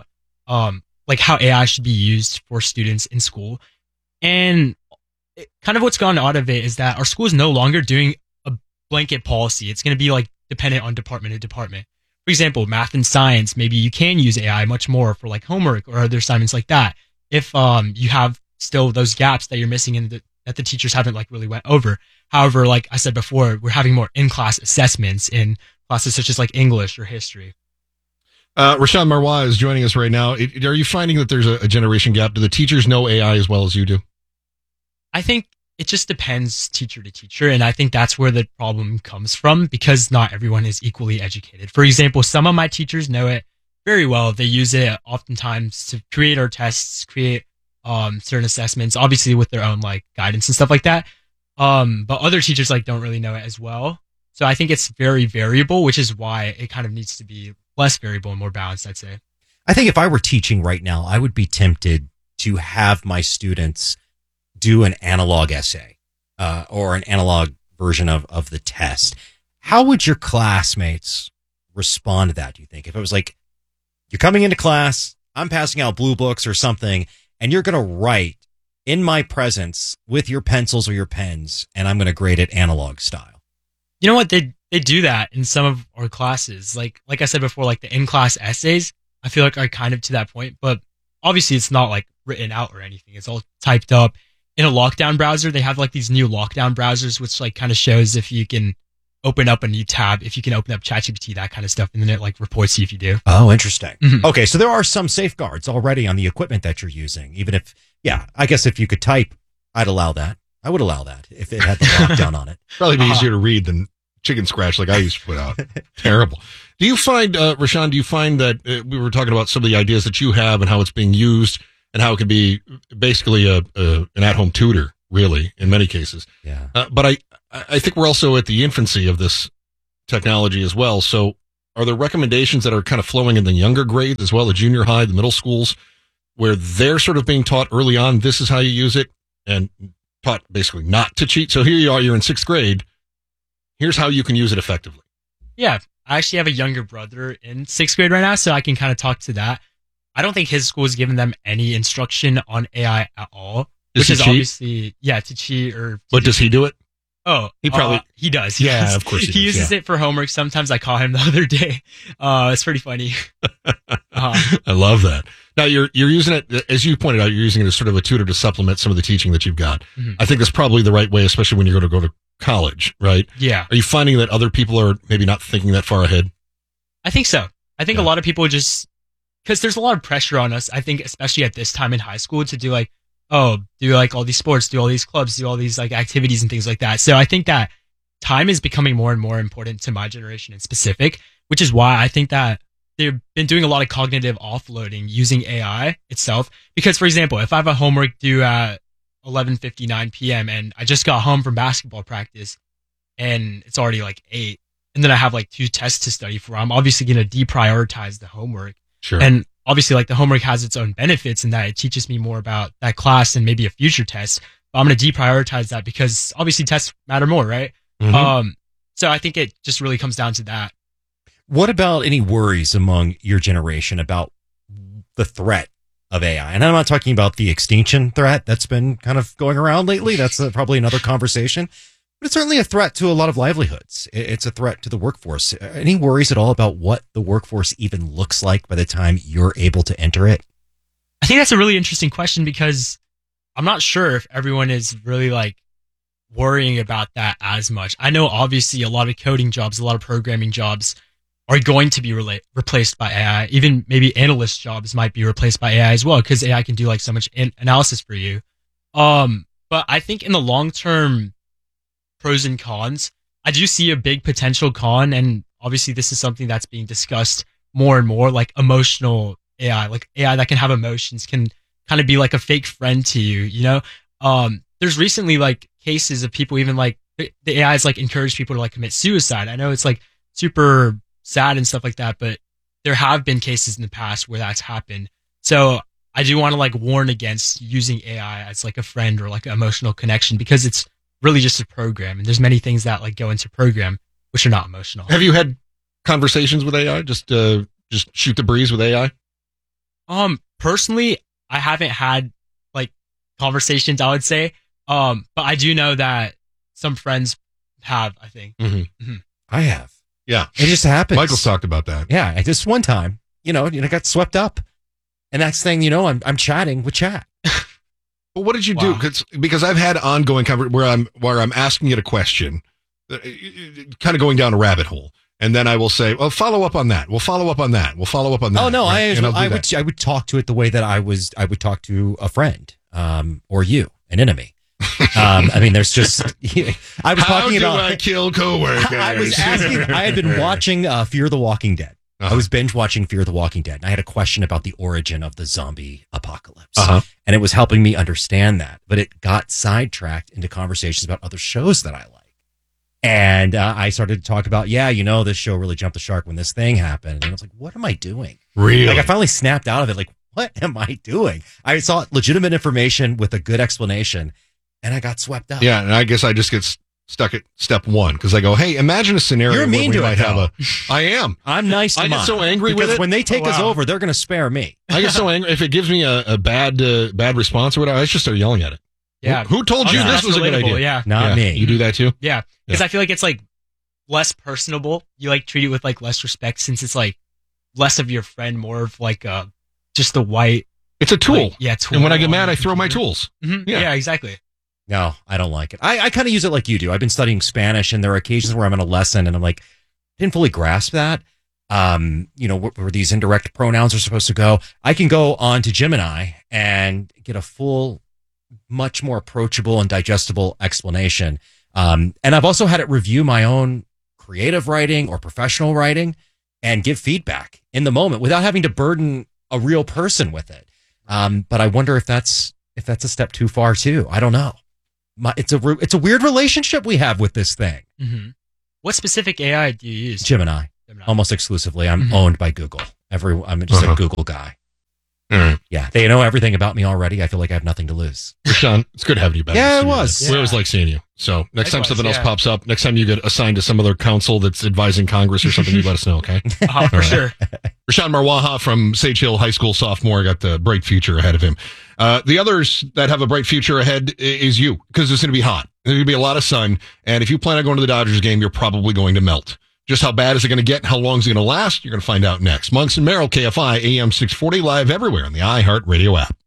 Speaker 12: like how AI should be used for students in school. And kind of what's gone out of it is that our school is no longer doing a blanket policy. It's going to be like dependent on department to department. For example, math and science, maybe you can use AI much more for like homework or other assignments like that. If you have still those gaps that you're missing in that the teachers haven't like really went over. However, like I said before, we're having more in-class assessments in classes such as like English or history.
Speaker 2: Rashawn Marwa is joining us right now. Are you finding that there's a generation gap? Do the teachers know AI as well as you do?
Speaker 12: I think it just depends teacher to teacher. And I think that's where the problem comes from because not everyone is equally educated. For example, some of my teachers know it very well. They use it oftentimes to create our tests, create certain assessments, obviously with their own like guidance and stuff like that. But other teachers like don't really know it as well. So I think it's very variable, which is why it kind of needs to be less variable and more balanced, I'd say.
Speaker 1: I think if I were teaching right now, I would be tempted to have my students do an analog essay or an analog version of the test. How would your classmates respond to that, do you think? If it was like, you're coming into class, I'm passing out blue books or something, and you're going to write in my presence with your pencils or your pens, and I'm going to grade it analog style.
Speaker 12: You know what? They do that in some of our classes. Like I said before, like the in-class essays, I feel like are kind of to that point, but obviously it's not like written out or anything. It's all typed up in a lockdown browser. They have like these new lockdown browsers, which like kind of shows if you can open up a new tab, if you can open up ChatGPT, that kind of stuff. And then it like reports you if you do.
Speaker 1: Oh, interesting.
Speaker 12: Mhm.
Speaker 1: Okay. So there are some safeguards already on the equipment that you're using, even if, I guess if you could type, I'd allow that. I would allow that if it had the lockdown on it.
Speaker 2: Probably be easier to read than chicken scratch like I used to put out. Terrible. Do you find, Rashawn, that we were talking about some of the ideas that you have and how it's being used and how it could be basically an at-home tutor, really, in many cases.
Speaker 1: Yeah.
Speaker 2: But I think we're also at the infancy of this technology as well. So are there recommendations that are kind of flowing in the younger grades as well, the junior high, the middle schools, where they're sort of being taught early on, this is how you use it, and taught basically not to cheat? So here you are, you're in 6th grade. Here's how you can use it effectively.
Speaker 12: Yeah. I actually have a younger brother in 6th grade right now, so I can kind of talk to that. I don't think his school has given them any instruction on AI at all.
Speaker 2: Does
Speaker 12: which
Speaker 2: he
Speaker 12: is
Speaker 2: cheat?
Speaker 12: obviously, to cheat or...
Speaker 2: But does he do it?
Speaker 12: Oh,
Speaker 2: He probably-
Speaker 12: he does.
Speaker 2: Yeah,
Speaker 12: does.
Speaker 2: of course he
Speaker 12: He
Speaker 2: does,
Speaker 12: uses
Speaker 2: yeah.
Speaker 12: it for homework. Sometimes I caught him the other day. It's pretty funny.
Speaker 2: I love that. Now you're using it, as you pointed out, you're using it as sort of a tutor to supplement some of the teaching that you've got.
Speaker 12: Mhm.
Speaker 2: I think that's probably the right way, especially when you're going to go to college, right?
Speaker 12: Yeah.
Speaker 2: Are you finding that other people are maybe not thinking that far ahead?
Speaker 12: I think so. I think a lot of people just, because there's a lot of pressure on us, I think, especially at this time in high school, to do like, do like all these sports, do all these clubs, do all these like activities and things like that. So I think that time is becoming more and more important to my generation in specific, which is why I think that they've been doing a lot of cognitive offloading using AI itself. Because, for example, if I have a homework due at 11:59 p.m. and I just got home from basketball practice and it's already like 8, and then I have like 2 tests to study for, I'm obviously going to deprioritize the homework.
Speaker 2: Sure.
Speaker 12: And obviously, like the homework has its own benefits in that it teaches me more about that class and maybe a future test. But I'm going to deprioritize that because obviously tests matter more, right?
Speaker 2: Mhm.
Speaker 12: So I think it just really comes down to that.
Speaker 1: What about any worries among your generation about the threat of AI? And I'm not talking about the extinction threat that's been kind of going around lately. That's probably another conversation. But it's certainly a threat to a lot of livelihoods. It's a threat to the workforce. Any worries at all about what the workforce even looks like by the time you're able to enter it?
Speaker 12: I think that's a really interesting question because I'm not sure if everyone is really like worrying about that as much. I know obviously a lot of coding jobs, a lot of programming jobs are going to be replaced by AI. Even maybe analyst jobs might be replaced by AI as well because AI can do like so much analysis for you. But I think in the long term, pros and cons, I do see a big potential con, and obviously this is something that's being discussed more and more, like emotional AI, like AI that can have emotions, can kind of be like a fake friend to you, you know? There's recently like cases of people even like the AI has like encouraged people to like commit suicide. I know it's like super sad and stuff like that, but there have been cases in the past where that's happened. So I do want to like warn against using AI as like a friend or like an emotional connection because it's really just a program, and there's many things that like go into program which are not emotional.
Speaker 2: Have you had conversations with AI? Just shoot the breeze with AI?
Speaker 12: Personally, I haven't had like conversations, I would say. But I do know that some friends have, I think.
Speaker 1: I have.
Speaker 2: Yeah.
Speaker 1: It just happens.
Speaker 2: Michael's talked about that.
Speaker 1: Yeah. Just one time, I got swept up. And next thing you know, I'm chatting with chat.
Speaker 2: But what did you do? Because I've had ongoing conversations where I'm asking it a question, kind of going down a rabbit hole. And then I will say, well, follow up on that. We'll follow up on that. We'll follow up on that.
Speaker 1: Oh no,
Speaker 2: right?
Speaker 1: I would talk to it the way that I would talk to a friend, or you, an enemy. I mean, there's just, I was
Speaker 2: How
Speaker 1: talking
Speaker 2: do
Speaker 1: about,
Speaker 2: I kill coworkers?
Speaker 1: I was asking, I had been watching Fear the Walking Dead. I was binge watching Fear the Walking Dead, and I had a question about the origin of the zombie apocalypse. And it was helping me understand that, but it got sidetracked into conversations about other shows that I like. And I started to talk about, this show really jumped the shark when this thing happened. And I was like, what am I doing?
Speaker 2: Really?
Speaker 1: Like, I finally snapped out of it. Like, what am I doing? I saw legitimate information with a good explanation, and I got swept up.
Speaker 2: Yeah, and I guess I just get stuck at step one because I go, hey, imagine a scenario
Speaker 1: You're mean
Speaker 2: where we
Speaker 1: to
Speaker 2: might
Speaker 1: it,
Speaker 2: have
Speaker 1: though.
Speaker 2: I am.
Speaker 1: I'm nice to
Speaker 2: I get
Speaker 1: mine.
Speaker 2: so angry with
Speaker 1: because
Speaker 2: it.
Speaker 1: when they take us over, they're going to spare me.
Speaker 2: I get so angry. If it gives me a bad response or whatever, I just start yelling at it.
Speaker 12: Yeah.
Speaker 2: Who told you this was a good
Speaker 12: relatable,
Speaker 2: idea?
Speaker 12: Yeah.
Speaker 1: Not me.
Speaker 2: You do that too?
Speaker 12: Yeah. Because I feel like it's like less personable. You like treat it with like less respect since it's like less of your friend, more of like just the white.
Speaker 2: It's a tool.
Speaker 12: Like, tool.
Speaker 2: And when I get mad, I throw my tools.
Speaker 12: Mm-hmm. Yeah, exactly.
Speaker 1: No, I don't like it. I kind of use it like you do. I've been studying Spanish, and there are occasions where I'm in a lesson, and I'm like, didn't fully grasp that. Where these indirect pronouns are supposed to go. I can go on to Gemini and get a full, much more approachable and digestible explanation. And I've also had it review my own creative writing or professional writing and give feedback in the moment without having to burden a real person with it. But I wonder if that's a step too far too. I don't know. It's a weird relationship we have with this thing.
Speaker 12: Mm-hmm. What specific AI do you use?
Speaker 1: Gemini. Almost exclusively. I'm owned by Google. I'm just a Google guy.
Speaker 2: Right.
Speaker 1: Yeah, they know everything about me already. I feel like I have nothing to lose.
Speaker 2: Rashawn, it's good having you back.
Speaker 1: Yeah, it was.
Speaker 2: We always like seeing you. So next time
Speaker 12: Likewise,
Speaker 2: something else pops up, next time you get assigned to some other council that's advising Congress or something, you let us know, okay?
Speaker 12: For sure.
Speaker 2: Rashawn Marwaha from Sage Hill High School sophomore got the bright future ahead of him. The others that have a bright future ahead is you, because it's going to be hot. There's going to be a lot of sun, and if you plan on going to the Dodgers game, you're probably going to melt. Just how bad is it going to get? How long is it going to last? You're going to find out next. Monks and Merrill, KFI, AM 640, live everywhere on the iHeartRadio app.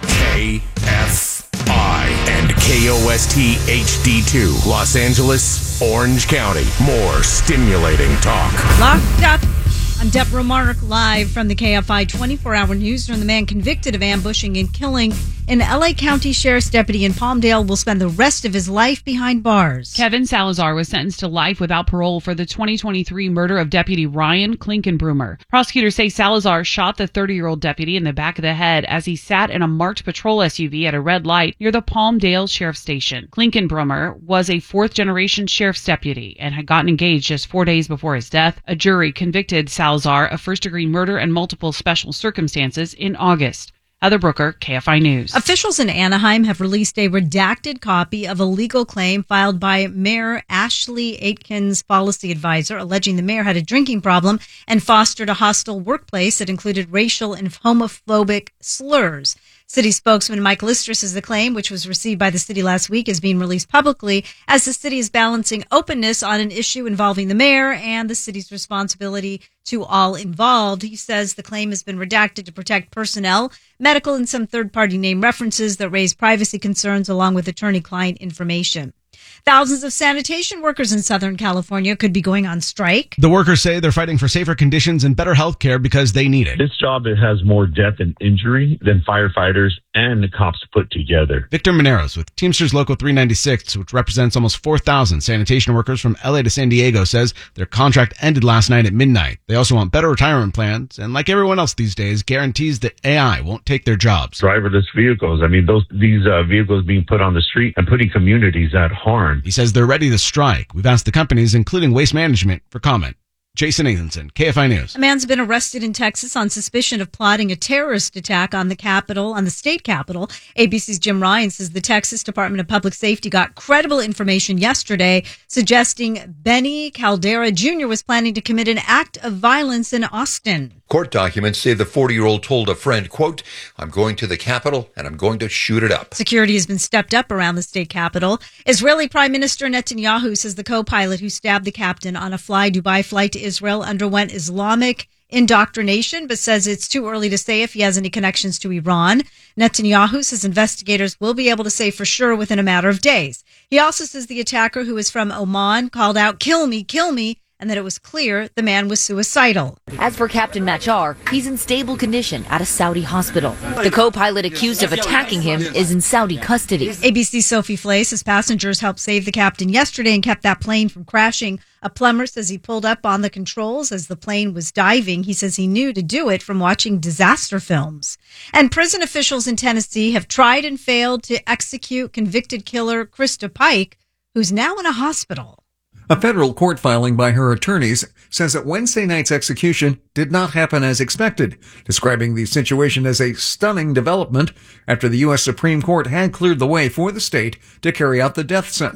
Speaker 16: KFI and KOST HD2, Los Angeles, Orange County. More stimulating talk.
Speaker 3: Locked up. I'm Deborah Mark, live from the KFI 24-hour newsroom. The man convicted of ambushing and killing an L.A. County Sheriff's deputy in Palmdale will spend the rest of his life behind bars.
Speaker 4: Kevin Salazar was sentenced to life without parole for the 2023 murder of Deputy Ryan Klinkenbrummer. Prosecutors say Salazar shot the 30-year-old deputy in the back of the head as he sat in a marked patrol SUV at a red light near the Palmdale Sheriff's Station. Klinkenbrummer was a fourth-generation sheriff's deputy and had gotten engaged just 4 days before his death. A jury convicted Salazar of first-degree murder and multiple special circumstances in August. Heather Brooker, KFI News.
Speaker 3: Officials in Anaheim have released a redacted copy of a legal claim filed by Mayor Ashley Aitken's policy advisor, alleging the mayor had a drinking problem and fostered a hostile workplace that included racial and homophobic slurs. City spokesman Mike Lister says the claim, which was received by the city last week, is being released publicly as the city is balancing openness on an issue involving the mayor and the city's responsibility to all involved. He says the claim has been redacted to protect personnel, medical, and some third-party name references that raise privacy concerns along with attorney-client information. Thousands of sanitation workers in Southern California could be going on strike.
Speaker 6: The workers say they're fighting for safer conditions and better health care because they need it.
Speaker 8: This job has more death and injury than firefighters and the cops put together.
Speaker 6: Victor Mineros with Teamsters Local 396, which represents almost 4,000 sanitation workers from LA to San Diego, says their contract ended last night at midnight. They also want better retirement plans, and like everyone else these days, guarantees that AI won't take their jobs.
Speaker 8: Driverless vehicles. I mean, these vehicles being put on the street and putting communities at harm.
Speaker 6: He says they're ready to strike. We've asked the companies, including Waste Management, for comment. Jason Nathanson, KFI News.
Speaker 3: A man's been arrested in Texas on suspicion of plotting a terrorist attack on the state capitol. ABC's Jim Ryan says the Texas Department of Public Safety got credible information yesterday suggesting Benny Caldera Jr. was planning to commit an act of violence in Austin.
Speaker 9: Court documents say the 40-year-old told a friend, quote, "I'm going to the Capitol and I'm going to shoot it up."
Speaker 3: Security has been stepped up around the state capitol. Israeli Prime Minister Netanyahu says the co-pilot who stabbed the captain on a Fly Dubai flight to Israel underwent Islamic indoctrination, but says it's too early to say if he has any connections to Iran. Netanyahu says investigators will be able to say for sure within a matter of days. He also says the attacker, who is from Oman, called out, "Kill me, kill me," and that it was clear the man was suicidal.
Speaker 11: As for Captain Machar, he's in stable condition at a Saudi hospital. The co-pilot accused of attacking him is in Saudi custody.
Speaker 3: ABC's Sophie Flay says passengers helped save the captain yesterday and kept that plane from crashing. A plumber says he pulled up on the controls as the plane was diving. He says he knew to do it from watching disaster films. And prison officials in Tennessee have tried and failed to execute convicted killer Krista Pike, who's now in a hospital.
Speaker 27: A federal court filing by her attorneys says that Wednesday night's execution did not happen as expected, describing the situation as a stunning development after the U.S. Supreme Court had cleared the way for the state to carry out the death sentence.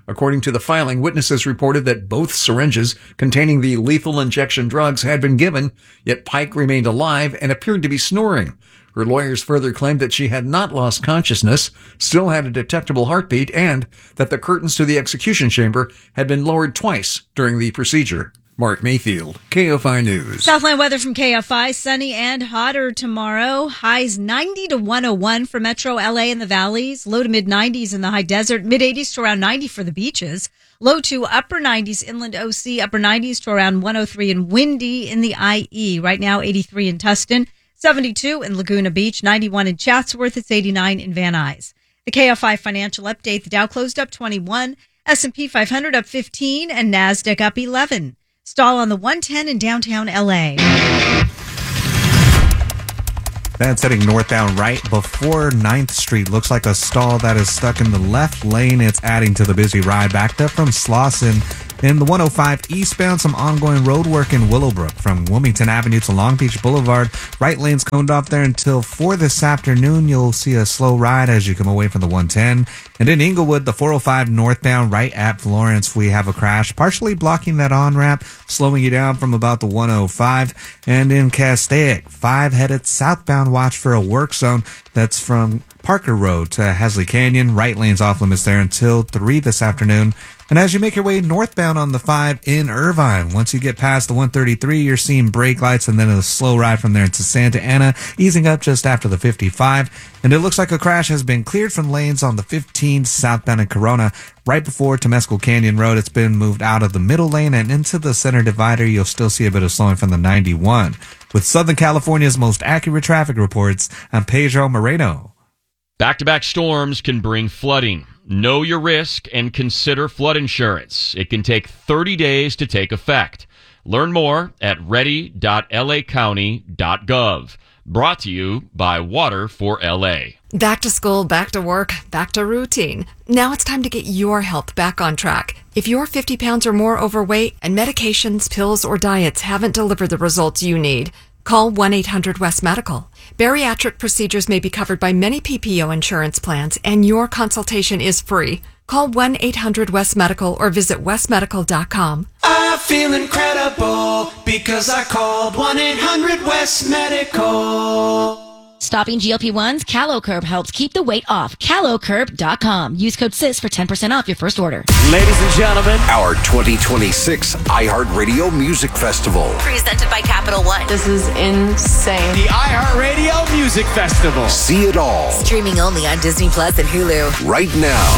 Speaker 27: According to the filing, witnesses reported that both syringes containing the lethal injection drugs had been given, yet Pike remained alive and appeared to be snoring. Her lawyers further claimed that she had not lost consciousness, still had a detectable heartbeat, and that the curtains to the execution chamber had been lowered twice during the procedure. Mark Mayfield, KFI News.
Speaker 3: Southland weather from KFI. Sunny and hotter tomorrow. Highs 90 to 101 for Metro LA and the valleys. Low to mid 90s in the high desert. Mid 80s to around 90 for the beaches. Low to upper 90s inland OC. Upper 90s to around 103 and windy in the IE. Right now 83 in Tustin. 72 in Laguna Beach. 91 in Chatsworth. It's 89 in Van Nuys. The KFI financial update. The Dow closed up 21. S&P 500 up 15 and NASDAQ up 11. Stall on the 110 in downtown LA.
Speaker 13: That's heading northbound right before 9th Street. Looks like a stall that is stuck in the left lane. It's adding to the busy ride. Backed up from Slauson. In the 105 eastbound, some ongoing road work in Willowbrook from Wilmington Avenue to Long Beach Boulevard. Right lane's coned off there until 4 this afternoon. You'll see a slow ride as you come away from the 110. And in Inglewood, the 405 northbound right at Florence, we have a crash partially blocking that on-ramp, slowing you down from about the 105. And in Castaic, 5 headed southbound, watch for a work zone that's from Parker Road to Hasley Canyon. Right lane's off limits there until 3 this afternoon. And as you make your way northbound on the 5 in Irvine, once you get past the 133, you're seeing brake lights and then a slow ride from there to Santa Ana, easing up just after the 55. And it looks like a crash has been cleared from lanes on the 15 southbound in Corona. Right before Temescal Canyon Road, it's been moved out of the middle lane and into the center divider. You'll still see a bit of slowing from the 91. With Southern California's most accurate traffic reports, I'm Pedro Moreno.
Speaker 14: Back-to-back storms can bring flooding. Know your risk and consider flood insurance. It can take 30 days to take effect. Learn more at ready.lacounty.gov. Brought to you by Water for LA.
Speaker 15: Back to school, back to work, back to routine. Now it's time to get your health back on track. If you're 50 pounds or more overweight and medications, pills, or diets haven't delivered the results you need, call 1-800-WEST-MEDICAL. Bariatric procedures may be covered by many PPO insurance plans, and your consultation is free. Call 1-800-WEST-MEDICAL or visit westmedical.com.
Speaker 25: I feel incredible because I called 1-800-WEST-MEDICAL.
Speaker 17: Stopping GLP-1s, CaloCurb helps keep the weight off. CaloCurb.com. Use code SIS for 10% off your first order.
Speaker 16: Ladies and gentlemen, our 2026 iHeartRadio Music Festival.
Speaker 11: Presented by Capital One.
Speaker 15: This is insane.
Speaker 16: The iHeartRadio Music Festival. See it all.
Speaker 11: Streaming only on Disney Plus and Hulu.
Speaker 16: Right now.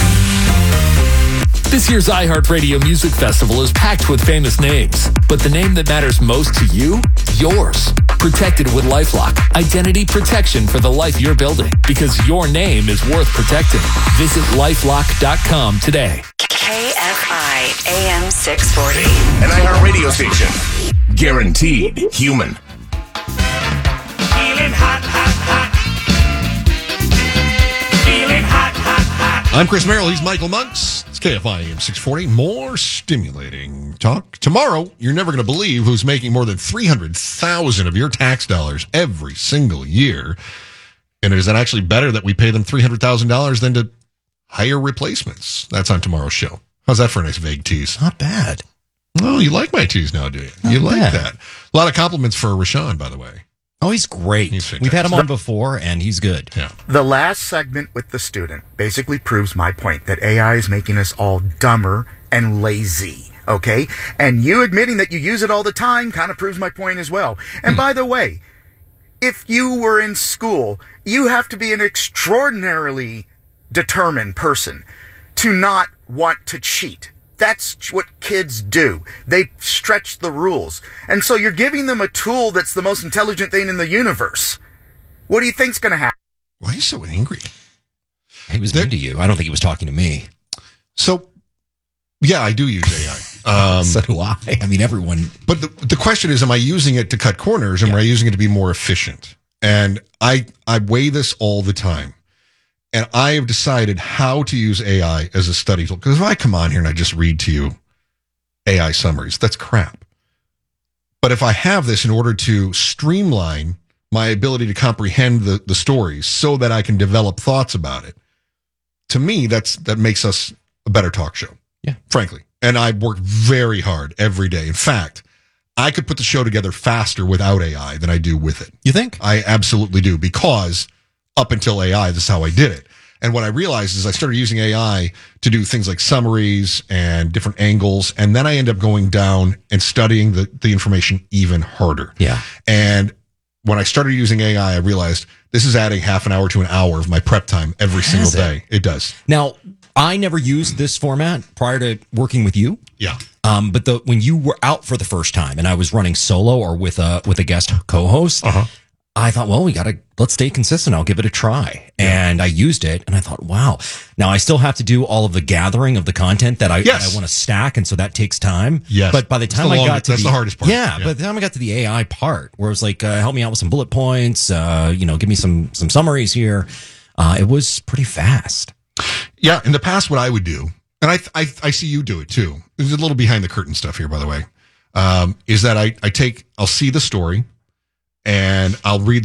Speaker 18: This year's iHeartRadio Music Festival is packed with famous names, but the name that matters most to you, yours. Protected with LifeLock. Identity protection for the life you're building, because your name is worth protecting. Visit LifeLock.com today.
Speaker 23: KFI AM 640.
Speaker 16: An iHeartRadio station. Guaranteed human.
Speaker 25: Feeling hot, hot, hot. Feeling hot, hot, hot.
Speaker 2: I'm Chris Merrill. He's Michael Monks. It's KFI AM 640. More stimulating talk. Tomorrow, you're never going to believe who's making more than $300,000 of your tax dollars every single year. And is it actually better that we pay them $300,000 than to hire replacements? That's on tomorrow's show. How's that for a nice vague tease?
Speaker 1: Not bad.
Speaker 2: Oh, you like my tease now, do you?
Speaker 1: Not
Speaker 2: you like
Speaker 1: bad.
Speaker 2: that. A lot of compliments for Rashawn, by the way.
Speaker 1: Oh, he's great. We've had him on before, and he's good.
Speaker 2: Yeah.
Speaker 19: The last segment with the student basically proves my point that AI is making us all dumber and lazy, okay? And you admitting that you use it all the time kind of proves my point as well. And by the way, if you were in school, you have to be an extraordinarily determined person to not want to cheat. That's what kids do. They stretch the rules. And so you're giving them a tool that's the most intelligent thing in the universe. What do you think's going to happen?
Speaker 2: Why are you so angry?
Speaker 1: He was mean to you. I don't think he was talking to me.
Speaker 2: So, yeah, I do use AI.
Speaker 1: So do I. I mean, everyone.
Speaker 2: But the question is, am I using it to cut corners, or am I using it to be more efficient? And I weigh this all the time. And I have decided how to use AI as a study tool. Because if I come on here and I just read to you AI summaries, that's crap. But if I have this in order to streamline my ability to comprehend the stories so that I can develop thoughts about it, to me, that makes us a better talk show.
Speaker 1: Yeah.
Speaker 2: Frankly. And I work very hard every day. In fact, I could put the show together faster without AI than I do with it.
Speaker 1: You think?
Speaker 2: I absolutely do, because up until AI, this is how I did it. And what I realized is I started using AI to do things like summaries and different angles. And then I end up going down and studying the information even harder.
Speaker 1: Yeah.
Speaker 2: And when I started using AI, I realized this is adding half an hour to an hour of my prep time every single day. It does.
Speaker 1: Now, I never used this format prior to working with you.
Speaker 2: Yeah.
Speaker 1: But when you were out for the first time and I was running solo or with a guest co-host, I thought, well, let's stay consistent. I'll give it a try. Yeah. And I used it and I thought, wow. Now I still have to do all of the gathering of the content that I want to stack. And so that takes time.
Speaker 2: Yes.
Speaker 1: But by the time
Speaker 2: that's the hardest part.
Speaker 1: Yeah. By the time I got to the AI part where it was like, help me out with some bullet points, give me some summaries here. It was pretty fast.
Speaker 2: Yeah. In the past, what I would do, and I see you do it too. There's a little behind the curtain stuff here, by the way, is that I'll see the story and I'll read